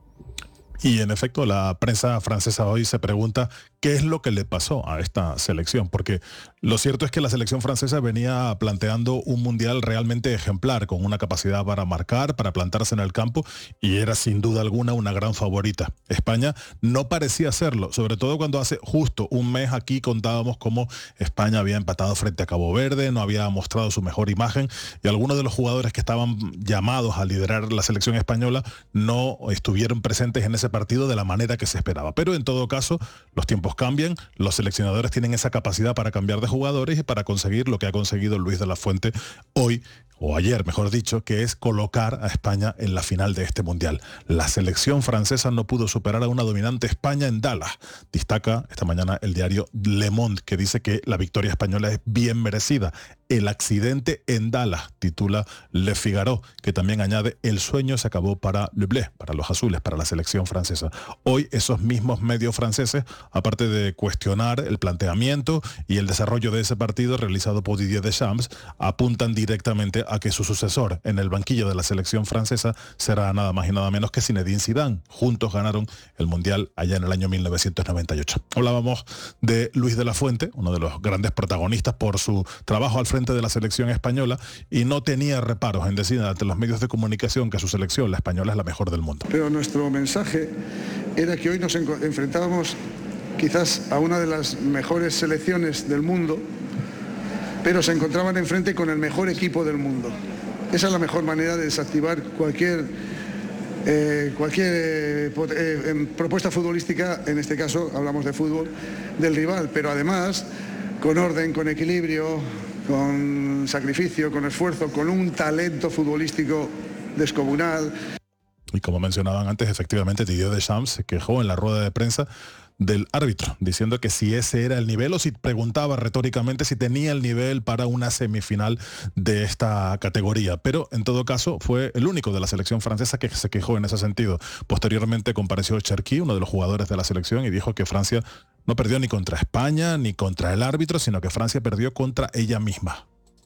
Y en efecto, la prensa francesa hoy se pregunta qué es lo que le pasó a esta selección, porque lo cierto es que la selección francesa venía planteando un mundial realmente ejemplar, con una capacidad para marcar, para plantarse en el campo, y era sin duda alguna una gran favorita. España no parecía serlo, sobre todo cuando hace justo un mes aquí contábamos cómo España había empatado frente a Cabo Verde, no había mostrado su mejor imagen, y algunos de los jugadores que estaban llamados a liderar la selección española no estuvieron presentes en ese partido de la manera que se esperaba. Pero en todo caso, los tiempos cambian, los seleccionadores tienen esa capacidad para cambiar de jugadores y para conseguir lo que ha conseguido Luis de la Fuente hoy, o ayer mejor dicho, que es colocar a España en la final de este mundial. La selección francesa no pudo superar a una dominante España en Dallas. Destaca esta mañana el diario Le Monde, que dice que la victoria española es bien merecida. El accidente en Dallas, titula Le Figaro, que también añade: el sueño se acabó para Le Bleu, para los azules, para la selección francesa. Hoy esos mismos medios franceses, aparte de cuestionar el planteamiento y el desarrollo de ese partido realizado por Didier Deschamps, apuntan directamente a que su sucesor en el banquillo de la selección francesa será nada más y nada menos que Zinedine Zidane. Juntos ganaron el Mundial allá en el año mil novecientos noventa y ocho. Hablábamos de Luis de la Fuente, uno de los grandes protagonistas por su trabajo al frente de la selección española, y no tenía reparos en decir ante los medios de comunicación que su selección, la española, es la mejor del mundo. Pero nuestro mensaje era que hoy nos enco- enfrentábamos quizás a una de las mejores selecciones del mundo, pero se encontraban enfrente con el mejor equipo del mundo. Esa es la mejor manera de desactivar cualquier, eh, cualquier eh, pot- eh, em, propuesta futbolística, en este caso hablamos de fútbol, del rival, pero además con orden, con equilibrio, con sacrificio, con esfuerzo, con un talento futbolístico descomunal. Y como mencionaban antes, efectivamente Didier Deschamps se quejó en la rueda de prensa del árbitro, diciendo que si ese era el nivel, o si preguntaba retóricamente si tenía el nivel para una semifinal de esta categoría. Pero en todo caso fue el único de la selección francesa que se quejó en ese sentido. Posteriormente compareció Cherki, uno de los jugadores de la selección, y dijo que Francia no perdió ni contra España ni contra el árbitro, sino que Francia perdió contra ella misma.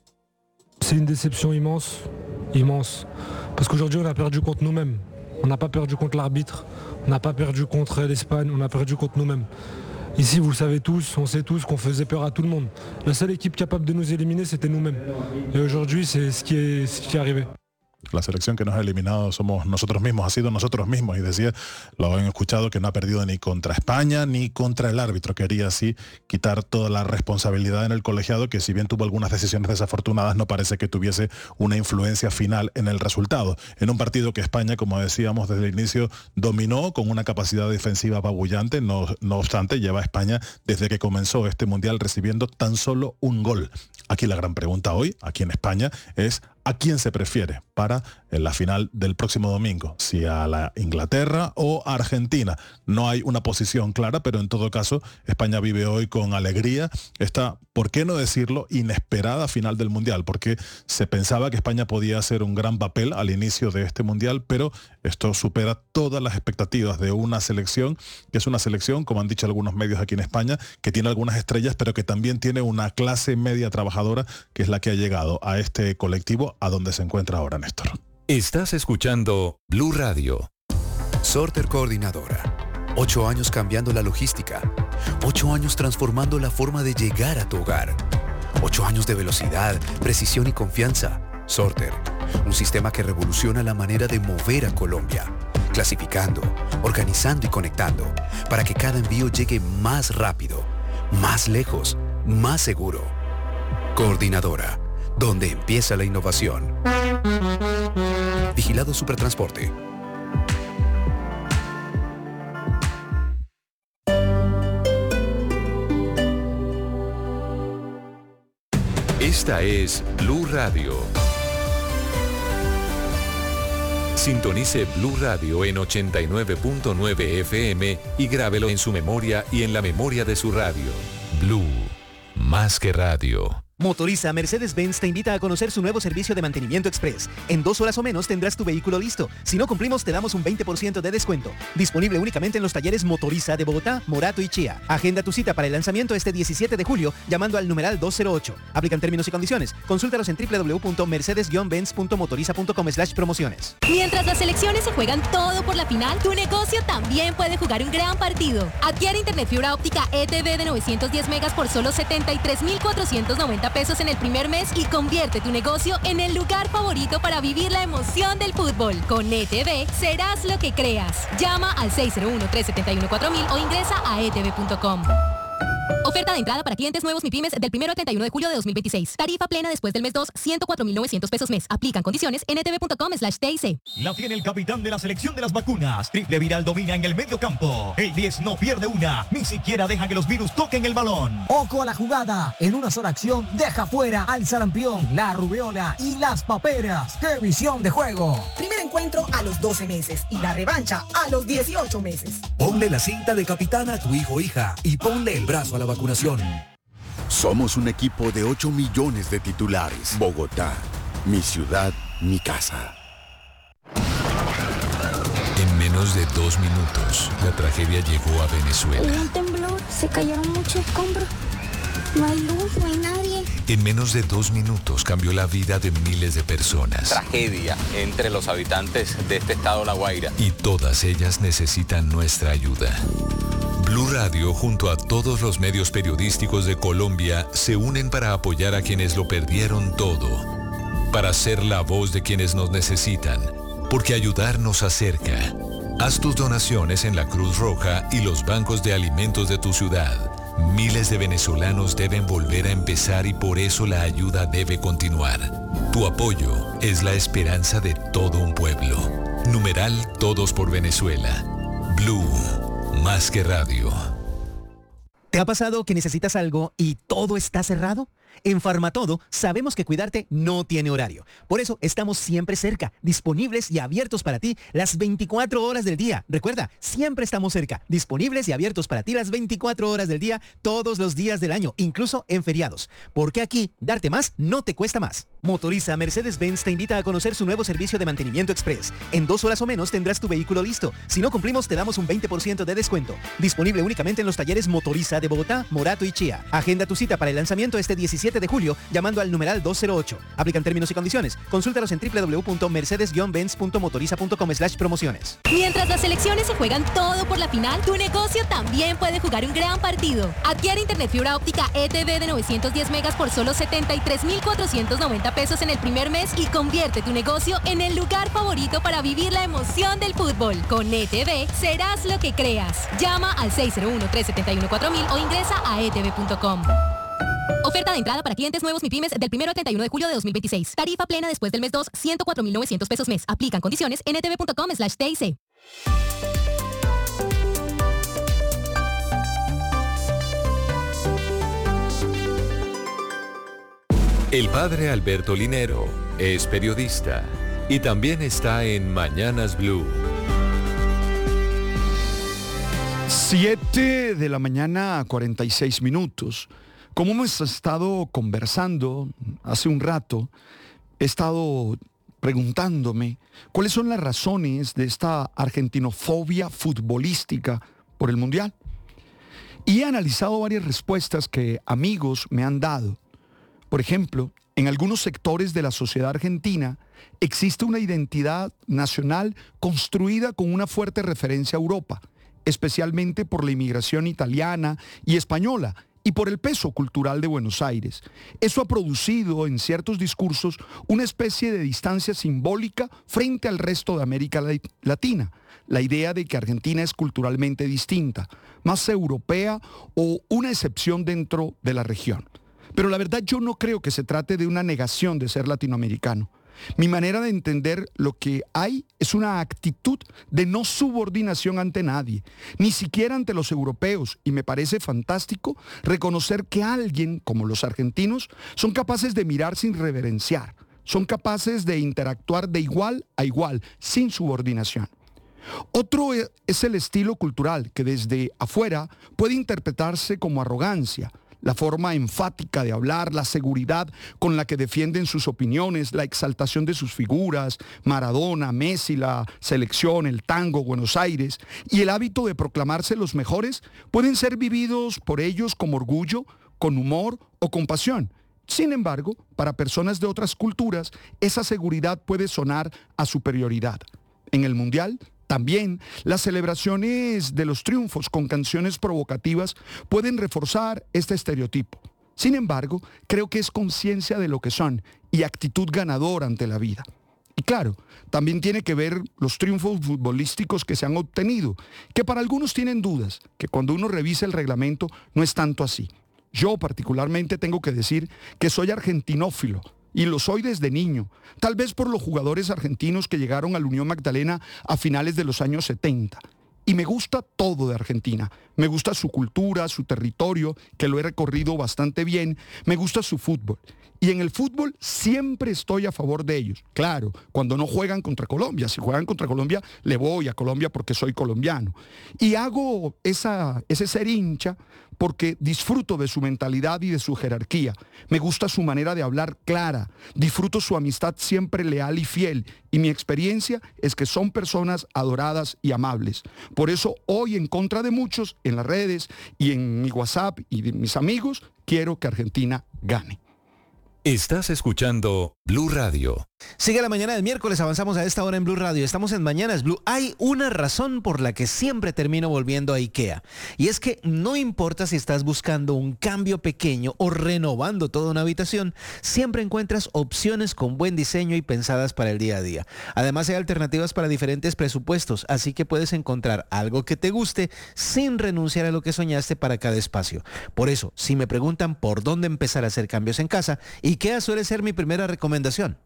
C'est une déception immense, immense, parce qu'aujourd'hui on a perdu contre nous-mêmes. On n'a pas perdu contre l'arbitre, on n'a pas perdu contre l'Espagne, on a perdu contre nous-mêmes. Ici, vous le savez tous, on sait tous qu'on faisait peur à tout le monde. La seule équipe capable de nous éliminer, c'était nous-mêmes. Et aujourd'hui, c'est ce qui est, ce qui est arrivé. La selección que nos ha eliminado somos nosotros mismos, ha sido nosotros mismos. Y decía, lo han escuchado, que no ha perdido ni contra España ni contra el árbitro. Quería así quitar toda la responsabilidad en el colegiado, que si bien tuvo algunas decisiones desafortunadas, no parece que tuviese una influencia final en el resultado. En un partido que España, como decíamos desde el inicio, dominó con una capacidad defensiva apabullante. No, no obstante, lleva a España desde que comenzó este mundial recibiendo tan solo un gol. Aquí la gran pregunta hoy, aquí en España, es ¿a quién se prefiere para la final del próximo domingo? Si a la Inglaterra o a Argentina. No hay una posición clara, pero en todo caso España vive hoy con alegría esta, ¿por qué no decirlo?, inesperada final del Mundial, porque se pensaba que España podía hacer un gran papel al inicio de este Mundial, pero esto supera todas las expectativas de una selección, que es una selección, como han dicho algunos medios aquí en España, que tiene algunas estrellas, pero que también tiene una clase media trabajadora, que es la que ha llegado a este colectivo a donde se encuentra ahora, Néstor. Estás escuchando Blue Radio. Sorter Coordinadora. Ocho años cambiando la logística. Ocho años transformando la forma de llegar a tu hogar. Ocho años de velocidad, precisión y confianza. Sorter. Un sistema que revoluciona la manera de mover a Colombia. Clasificando, organizando y conectando. Para que cada envío llegue más rápido, más lejos, más seguro. Coordinadora. Donde empieza la innovación. Vigilado Supertransporte. Esta es Blue Radio. Sintonice Blue Radio en ochenta y nueve punto nueve F M y grábelo en su memoria y en la memoria de su radio. Blue, más que radio. Motoriza Mercedes-Benz te invita a conocer su nuevo servicio de mantenimiento express. En dos horas o menos tendrás tu vehículo listo. Si no cumplimos, te damos un veinte por ciento de descuento. Disponible únicamente en los talleres Motoriza de Bogotá, Morato y Chía. Agenda tu cita para el lanzamiento este diecisiete de julio llamando al numeral dos cero ocho. Aplican términos y condiciones. Consúltalos en doble u doble u doble u punto mercedes benz punto motoriza punto com slash promociones. Mientras las selecciones se juegan todo por la final, tu negocio también puede jugar un gran partido. Adquiere internet fibra óptica E T V de novecientos diez megas por solo setenta y tres mil cuatrocientos noventa pesos en el primer mes y convierte tu negocio en el lugar favorito para vivir la emoción del fútbol. Con E T V serás lo que creas. Llama al seis cero uno, tres siete uno, cuatro mil o ingresa a e t v punto com. Oferta de entrada para clientes nuevos MIPYMES del primero al treinta y uno de julio de dos mil veintiséis. Tarifa plena después del mes dos, ciento cuatro mil novecientos pesos mes. Aplican condiciones en e t v punto com slash T I C. La tiene el capitán de la selección de las vacunas. Triple Viral domina en el medio campo. El diez no pierde una. Ni siquiera deja que los virus toquen el balón. Ojo a la jugada. En una sola acción deja fuera al sarampión, la rubeola y las paperas. ¡Qué visión de juego! Primer encuentro a los doce meses y la revancha a los dieciocho meses. Ponle la cinta de capitán a tu hijo o hija y ponle el brazo a la vacunación. Somos un equipo de ocho millones de titulares. Bogotá, mi ciudad, mi casa. En menos de dos minutos, la tragedia llegó a Venezuela. Hubo un temblor, se cayeron muchos escombros. No hay luz, no hay nadie. En menos de dos minutos cambió la vida de miles de personas. Tragedia entre los habitantes de este estado La Guaira. Y todas ellas necesitan nuestra ayuda. Blue Radio, junto a todos los medios periodísticos de Colombia, se unen para apoyar a quienes lo perdieron todo. Para ser la voz de quienes nos necesitan. Porque ayudar nos acerca. Haz tus donaciones en la Cruz Roja y los bancos de alimentos de tu ciudad. Miles de venezolanos deben volver a empezar y por eso la ayuda debe continuar. Tu apoyo es la esperanza de todo un pueblo. Numeral Todos por Venezuela. Blue, más que radio. ¿Te ha pasado que necesitas algo y todo está cerrado? En Farmatodo sabemos que cuidarte no tiene horario. Por eso estamos siempre cerca, disponibles y abiertos para ti las veinticuatro horas del día. Recuerda, siempre estamos cerca, disponibles y abiertos para ti las veinticuatro horas del día, todos los días del año, incluso en feriados. Porque aquí, darte más no te cuesta más. Motoriza Mercedes-Benz te invita a conocer su nuevo servicio de mantenimiento express. En dos horas o menos tendrás tu vehículo listo. Si no cumplimos, te damos un veinte por ciento de descuento. Disponible únicamente en los talleres Motoriza de Bogotá, Morato y Chía. Agenda tu cita para el lanzamiento este diecisiete veintisiete de julio llamando al numeral dos cero ocho. Aplican términos y condiciones. Consúltalos en w w w punto mercedes guion benz punto motoriza punto com slash promociones. Mientras las selecciones se juegan todo por la final, tu negocio también puede jugar un gran partido. Adquiere internet fibra óptica E T V de novecientos diez megas por solo setenta y tres mil cuatrocientos noventa pesos en el primer mes y convierte tu negocio en el lugar favorito para vivir la emoción del fútbol. Con E T V serás lo que creas. Llama al seis cero uno, tres siete uno, cuatro mil o ingresa a e t v punto com. Oferta de entrada para clientes nuevos MIPYMES del primero al treinta y uno de julio de dos mil veintiséis. Tarifa plena después del mes dos, ciento cuatro mil novecientos pesos mes. Aplican condiciones en e t v punto com slash t i c. El padre Alberto Linero es periodista y también está en Mañanas Blue. siete de la mañana, cuarenta y seis minutos. Como hemos estado conversando hace un rato, he estado preguntándome cuáles son las razones de esta argentinofobia futbolística por el Mundial. Y he analizado varias respuestas que amigos me han dado. Por ejemplo, en algunos sectores de la sociedad argentina existe una identidad nacional construida con una fuerte referencia a Europa, especialmente por la inmigración italiana y española y por el peso cultural de Buenos Aires. Eso ha producido en ciertos discursos una especie de distancia simbólica frente al resto de América Latina. La idea de que Argentina es culturalmente distinta, más europea o una excepción dentro de la región. Pero la verdad yo no creo que se trate de una negación de ser latinoamericano. Mi manera de entender lo que hay es una actitud de no subordinación ante nadie, ni siquiera ante los europeos, y me parece fantástico reconocer que alguien como los argentinos son capaces de mirar sin reverenciar, son capaces de interactuar de igual a igual, sin subordinación. Otro es el estilo cultural que desde afuera puede interpretarse como arrogancia, la forma enfática de hablar, la seguridad con la que defienden sus opiniones, la exaltación de sus figuras, Maradona, Messi, la selección, el tango, Buenos Aires, y el hábito de proclamarse los mejores pueden ser vividos por ellos como orgullo, con humor o con pasión. Sin embargo, para personas de otras culturas, esa seguridad puede sonar a superioridad. En el Mundial, también las celebraciones de los triunfos con canciones provocativas pueden reforzar este estereotipo. Sin embargo, creo que es conciencia de lo que son y actitud ganadora ante la vida. Y claro, también tiene que ver los triunfos futbolísticos que se han obtenido, que para algunos tienen dudas, que cuando uno revisa el reglamento no es tanto así. Yo particularmente tengo que decir que soy argentinófilo, y lo soy desde niño, tal vez por los jugadores argentinos que llegaron al Unión Magdalena a finales de los años setenta. Y me gusta todo de Argentina. Me gusta su cultura, su territorio, que lo he recorrido bastante bien. Me gusta su fútbol. Y en el fútbol siempre estoy a favor de ellos. Claro, cuando no juegan contra Colombia. Si juegan contra Colombia, le voy a Colombia porque soy colombiano. Y hago esa, ese ser hincha porque disfruto de su mentalidad y de su jerarquía. Me gusta su manera de hablar clara. Disfruto su amistad siempre leal y fiel. Y mi experiencia es que son personas adoradas y amables. Por eso hoy, en contra de muchos, en las redes y en mi WhatsApp y de mis amigos, quiero que Argentina gane. Estás escuchando Blue Radio. Sigue la mañana del miércoles, avanzamos a esta hora en Blue Radio. Estamos en Mañanas Blue. Hay una razón por la que siempre termino volviendo a IKEA. Y es que no importa si estás buscando un cambio pequeño o renovando toda una habitación, siempre encuentras opciones con buen diseño y pensadas para el día a día. Además hay alternativas para diferentes presupuestos, así que puedes encontrar algo que te guste sin renunciar a lo que soñaste para cada espacio. Por eso, si me preguntan por dónde empezar a hacer cambios en casa, IKEA suele ser mi primera recomendación.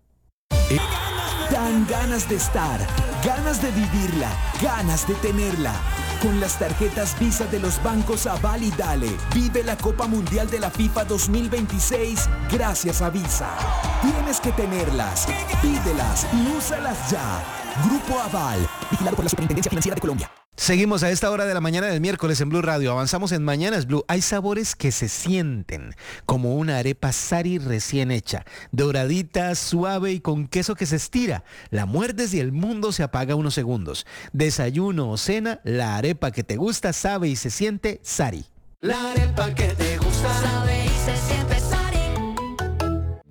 Dan ganas de estar, ganas de vivirla, ganas de tenerla. Con las tarjetas Visa de los bancos Aval y Dale, vive la Copa Mundial de la FIFA dos mil veintiséis gracias a Visa. Tienes que tenerlas, pídelas y úsalas ya. Grupo Aval, vigilado por la Superintendencia Financiera de Colombia. Seguimos a esta hora de la mañana del miércoles en Blue Radio. Avanzamos en Mañanas Blue. Hay sabores que se sienten, como una arepa Sari recién hecha, doradita, suave y con queso que se estira. La muerdes y el mundo se apaga unos segundos. Desayuno o cena, la arepa que te gusta sabe y se siente Sari. La arepa que te gusta sabe y se siente Sari.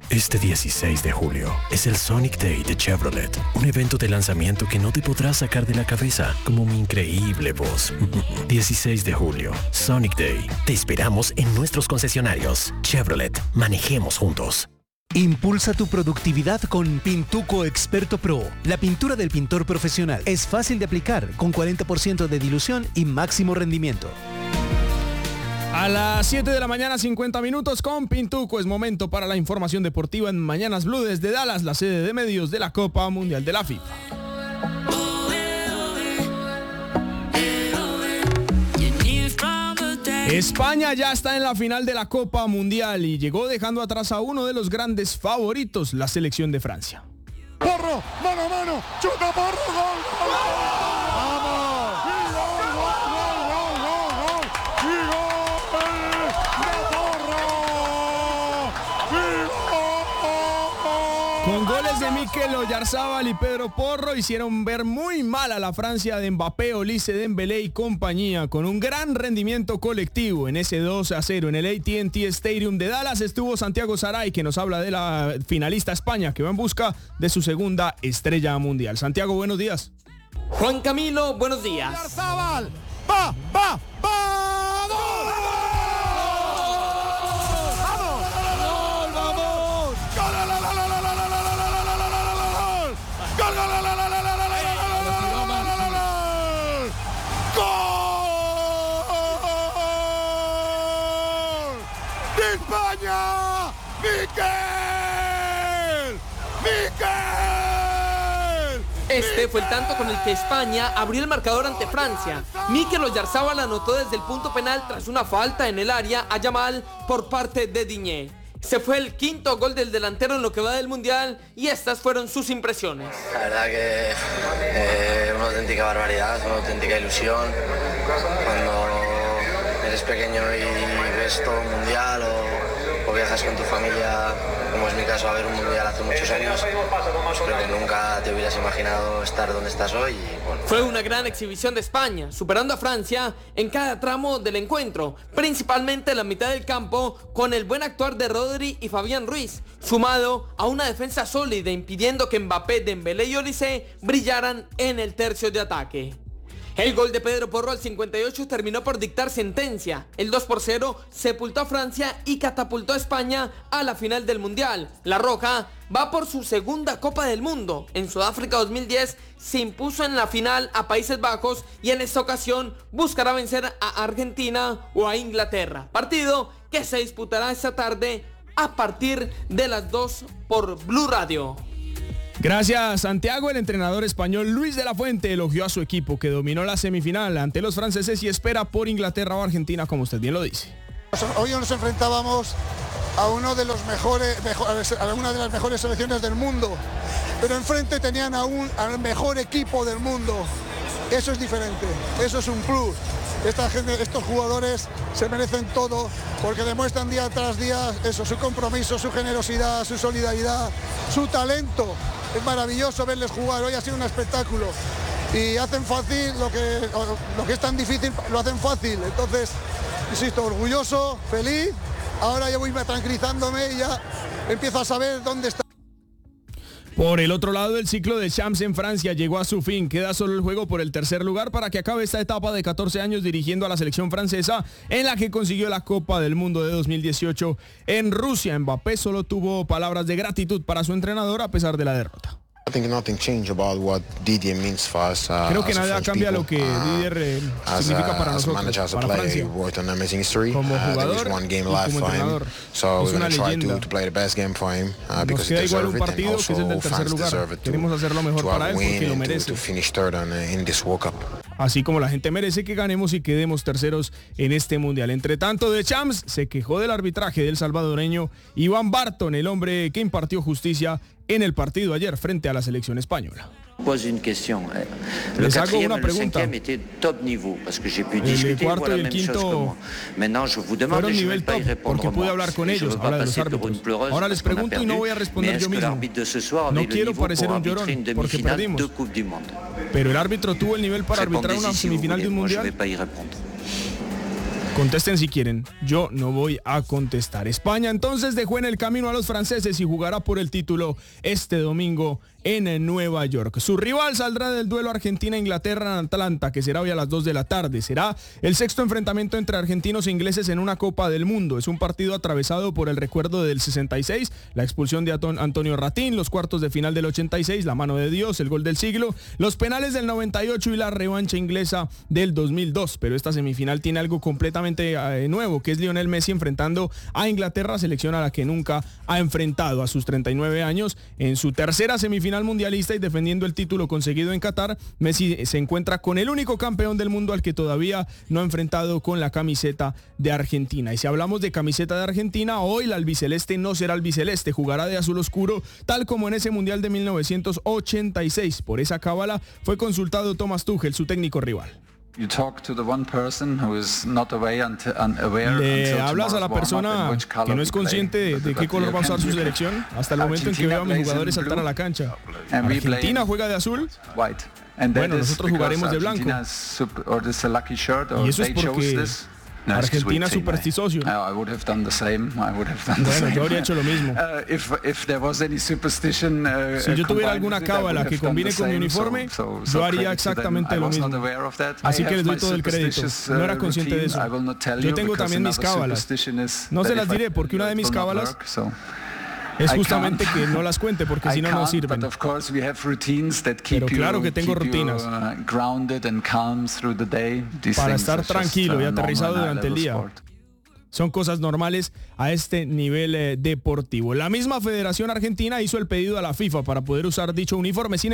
Este dieciséis de julio es el Sonic Day de Chevrolet, un evento de lanzamiento que no te podrás sacar de la cabeza, como mi increíble voz. dieciséis de julio, Sonic Day. Te esperamos en nuestros concesionarios. Chevrolet, manejemos juntos. Impulsa tu productividad con Pintuco Experto Pro. La pintura del pintor profesional es fácil de aplicar, con cuarenta por ciento de dilución y máximo rendimiento. A las siete de la mañana, cincuenta minutos con Pintuco. Es momento para la información deportiva en Mañanas Blue desde Dallas, la sede de medios de la Copa Mundial de la FIFA. España ya está en la final de la Copa Mundial y llegó dejando atrás a uno de los grandes favoritos, la selección de Francia. Porro, mano a mano, chuta Porro, gol, gol, gol. ¡Vamos! Con goles de Mikel Oyarzabal y Pedro Porro hicieron ver muy mal a la Francia de Mbappé, Olise, Dembélé y compañía. Con un gran rendimiento colectivo en ese dos a cero en el A T and T Stadium de Dallas estuvo Santiago Saray, que nos habla de la finalista España, que va en busca de su segunda estrella mundial. Santiago, buenos días. Juan Camilo, buenos días. Oyarzabal, va, va, va, gol. España, Mikel, Mikel. Este fue el tanto con el que España abrió el marcador ante Francia. Mikel Oyarzabal anotó desde el punto penal tras una falta en el área a Yamal por parte de Digne. Se fue el quinto gol del delantero en lo que va del Mundial y estas fueron sus impresiones. La verdad que eh, una auténtica barbaridad, una auténtica ilusión. Cuando eres pequeño y ves todo un mundial o, o viajas con tu familia, como es mi caso, a ver un mundial hace muchos años, creo que nunca te hubieras imaginado estar donde estás hoy. Y, bueno. Fue una gran exhibición de España, superando a Francia en cada tramo del encuentro, principalmente en la mitad del campo, con el buen actuar de Rodri y Fabián Ruiz, sumado a una defensa sólida impidiendo que Mbappé, Dembélé y Olise brillaran en el tercio de ataque. El gol de Pedro Porro al cincuenta y ocho terminó por dictar sentencia. El dos por cero sepultó a Francia y catapultó a España a la final del Mundial. La Roja va por su segunda Copa del Mundo. En Sudáfrica dos mil diez se impuso en la final a Países Bajos y en esta ocasión buscará vencer a Argentina o a Inglaterra. Partido que se disputará esta tarde a partir de las dos por Blue Radio. Gracias, Santiago. El entrenador español Luis de la Fuente elogió a su equipo, que dominó la semifinal ante los franceses y espera por Inglaterra o Argentina, como usted bien lo dice. Hoy nos enfrentábamos a uno de los mejores, mejor, a una de las mejores selecciones del mundo, pero enfrente tenían a un, al mejor equipo del mundo. Eso es diferente, eso es un plus. Esta gente, estos jugadores se merecen todo porque demuestran día tras día eso, su compromiso, su generosidad, su solidaridad, su talento. Es maravilloso verles jugar, hoy ha sido un espectáculo y hacen fácil lo que, lo que es tan difícil, lo hacen fácil. Entonces, insisto, orgulloso, feliz, ahora ya voy tranquilizándome y ya empiezo a saber dónde está. Por el otro lado, el ciclo de Champs en Francia llegó a su fin. Queda solo el juego por el tercer lugar para que acabe esta etapa de catorce años dirigiendo a la selección francesa, en la que consiguió la Copa del Mundo de dos mil dieciocho en Rusia. Mbappé solo tuvo palabras de gratitud para su entrenador a pesar de la derrota. Creo que nada cambia lo que Didier eh, significa para nosotros, para Francia, como jugador y como entrenador. Es una leyenda. Nos queda igual un partido que es el del tercer lugar. Queremos hacer lo mejor para él porque lo merece. Así como la gente merece que ganemos y quedemos terceros en este mundial. Entre tanto, de Champs se quejó del arbitraje del salvadoreño Iván Barton, el hombre que impartió justicia en el partido ayer frente a la selección española. Les hago una pregunta. El cuarto y el quinto fueron nivel top porque pude hablar con ellos, habla de los árbitros. Ahora les pregunto y no voy a responder yo mismo. No quiero parecer un llorón porque perdimos. Pero el árbitro tuvo el nivel para arbitrar una semifinal de un mundial. Contesten si quieren, yo no voy a contestar. España entonces dejó en el camino a los franceses y jugará por el título este domingo en Nueva York. Su rival saldrá del duelo Argentina-Inglaterra en Atlanta, que será hoy a las dos de la tarde. Será el sexto enfrentamiento entre argentinos e ingleses en una Copa del Mundo. Es un partido atravesado por el recuerdo del sesenta y seis, la expulsión de Antonio Ratín, los cuartos de final del ochenta y seis, la mano de Dios, el gol del siglo, los penales del noventa y ocho y la revancha inglesa del dos mil dos. Pero esta semifinal tiene algo completamente eh, nuevo, que es Lionel Messi enfrentando a Inglaterra, selección a la que nunca ha enfrentado a sus treinta y nueve años. En su tercera semifinal mundialista y defendiendo el título conseguido en Qatar, Messi se encuentra con el único campeón del mundo al que todavía no ha enfrentado con la camiseta de Argentina. Y si hablamos de camiseta de Argentina, hoy la albiceleste no será albiceleste, jugará de azul oscuro, tal como en ese mundial de mil novecientos ochenta y seis. Por esa cábala fue consultado Thomas Tuchel, su técnico rival. Le hablas a la persona que no es consciente de, de qué color va a usar su selección hasta el momento en que veo a mis jugadores saltar a la cancha. Argentina juega de azul. Bueno, nosotros jugaremos de blanco. Y eso es porque Argentina es supersticioso. Bueno, yo habría hecho lo mismo. Si yo tuviera alguna cábala que combine con mi uniforme, yo haría exactamente lo mismo. Así que les doy todo el crédito. No era consciente de eso. Yo tengo también mis cábalas. No se las diré porque una de mis cábalas es justamente que no las cuente porque si no, no sirven. Pero claro que tengo rutinas para estar tranquilo y aterrizado durante el día. Son cosas normales a este nivel eh, deportivo. La misma Federación Argentina hizo el pedido a la FIFA para poder usar dicho uniforme. Sin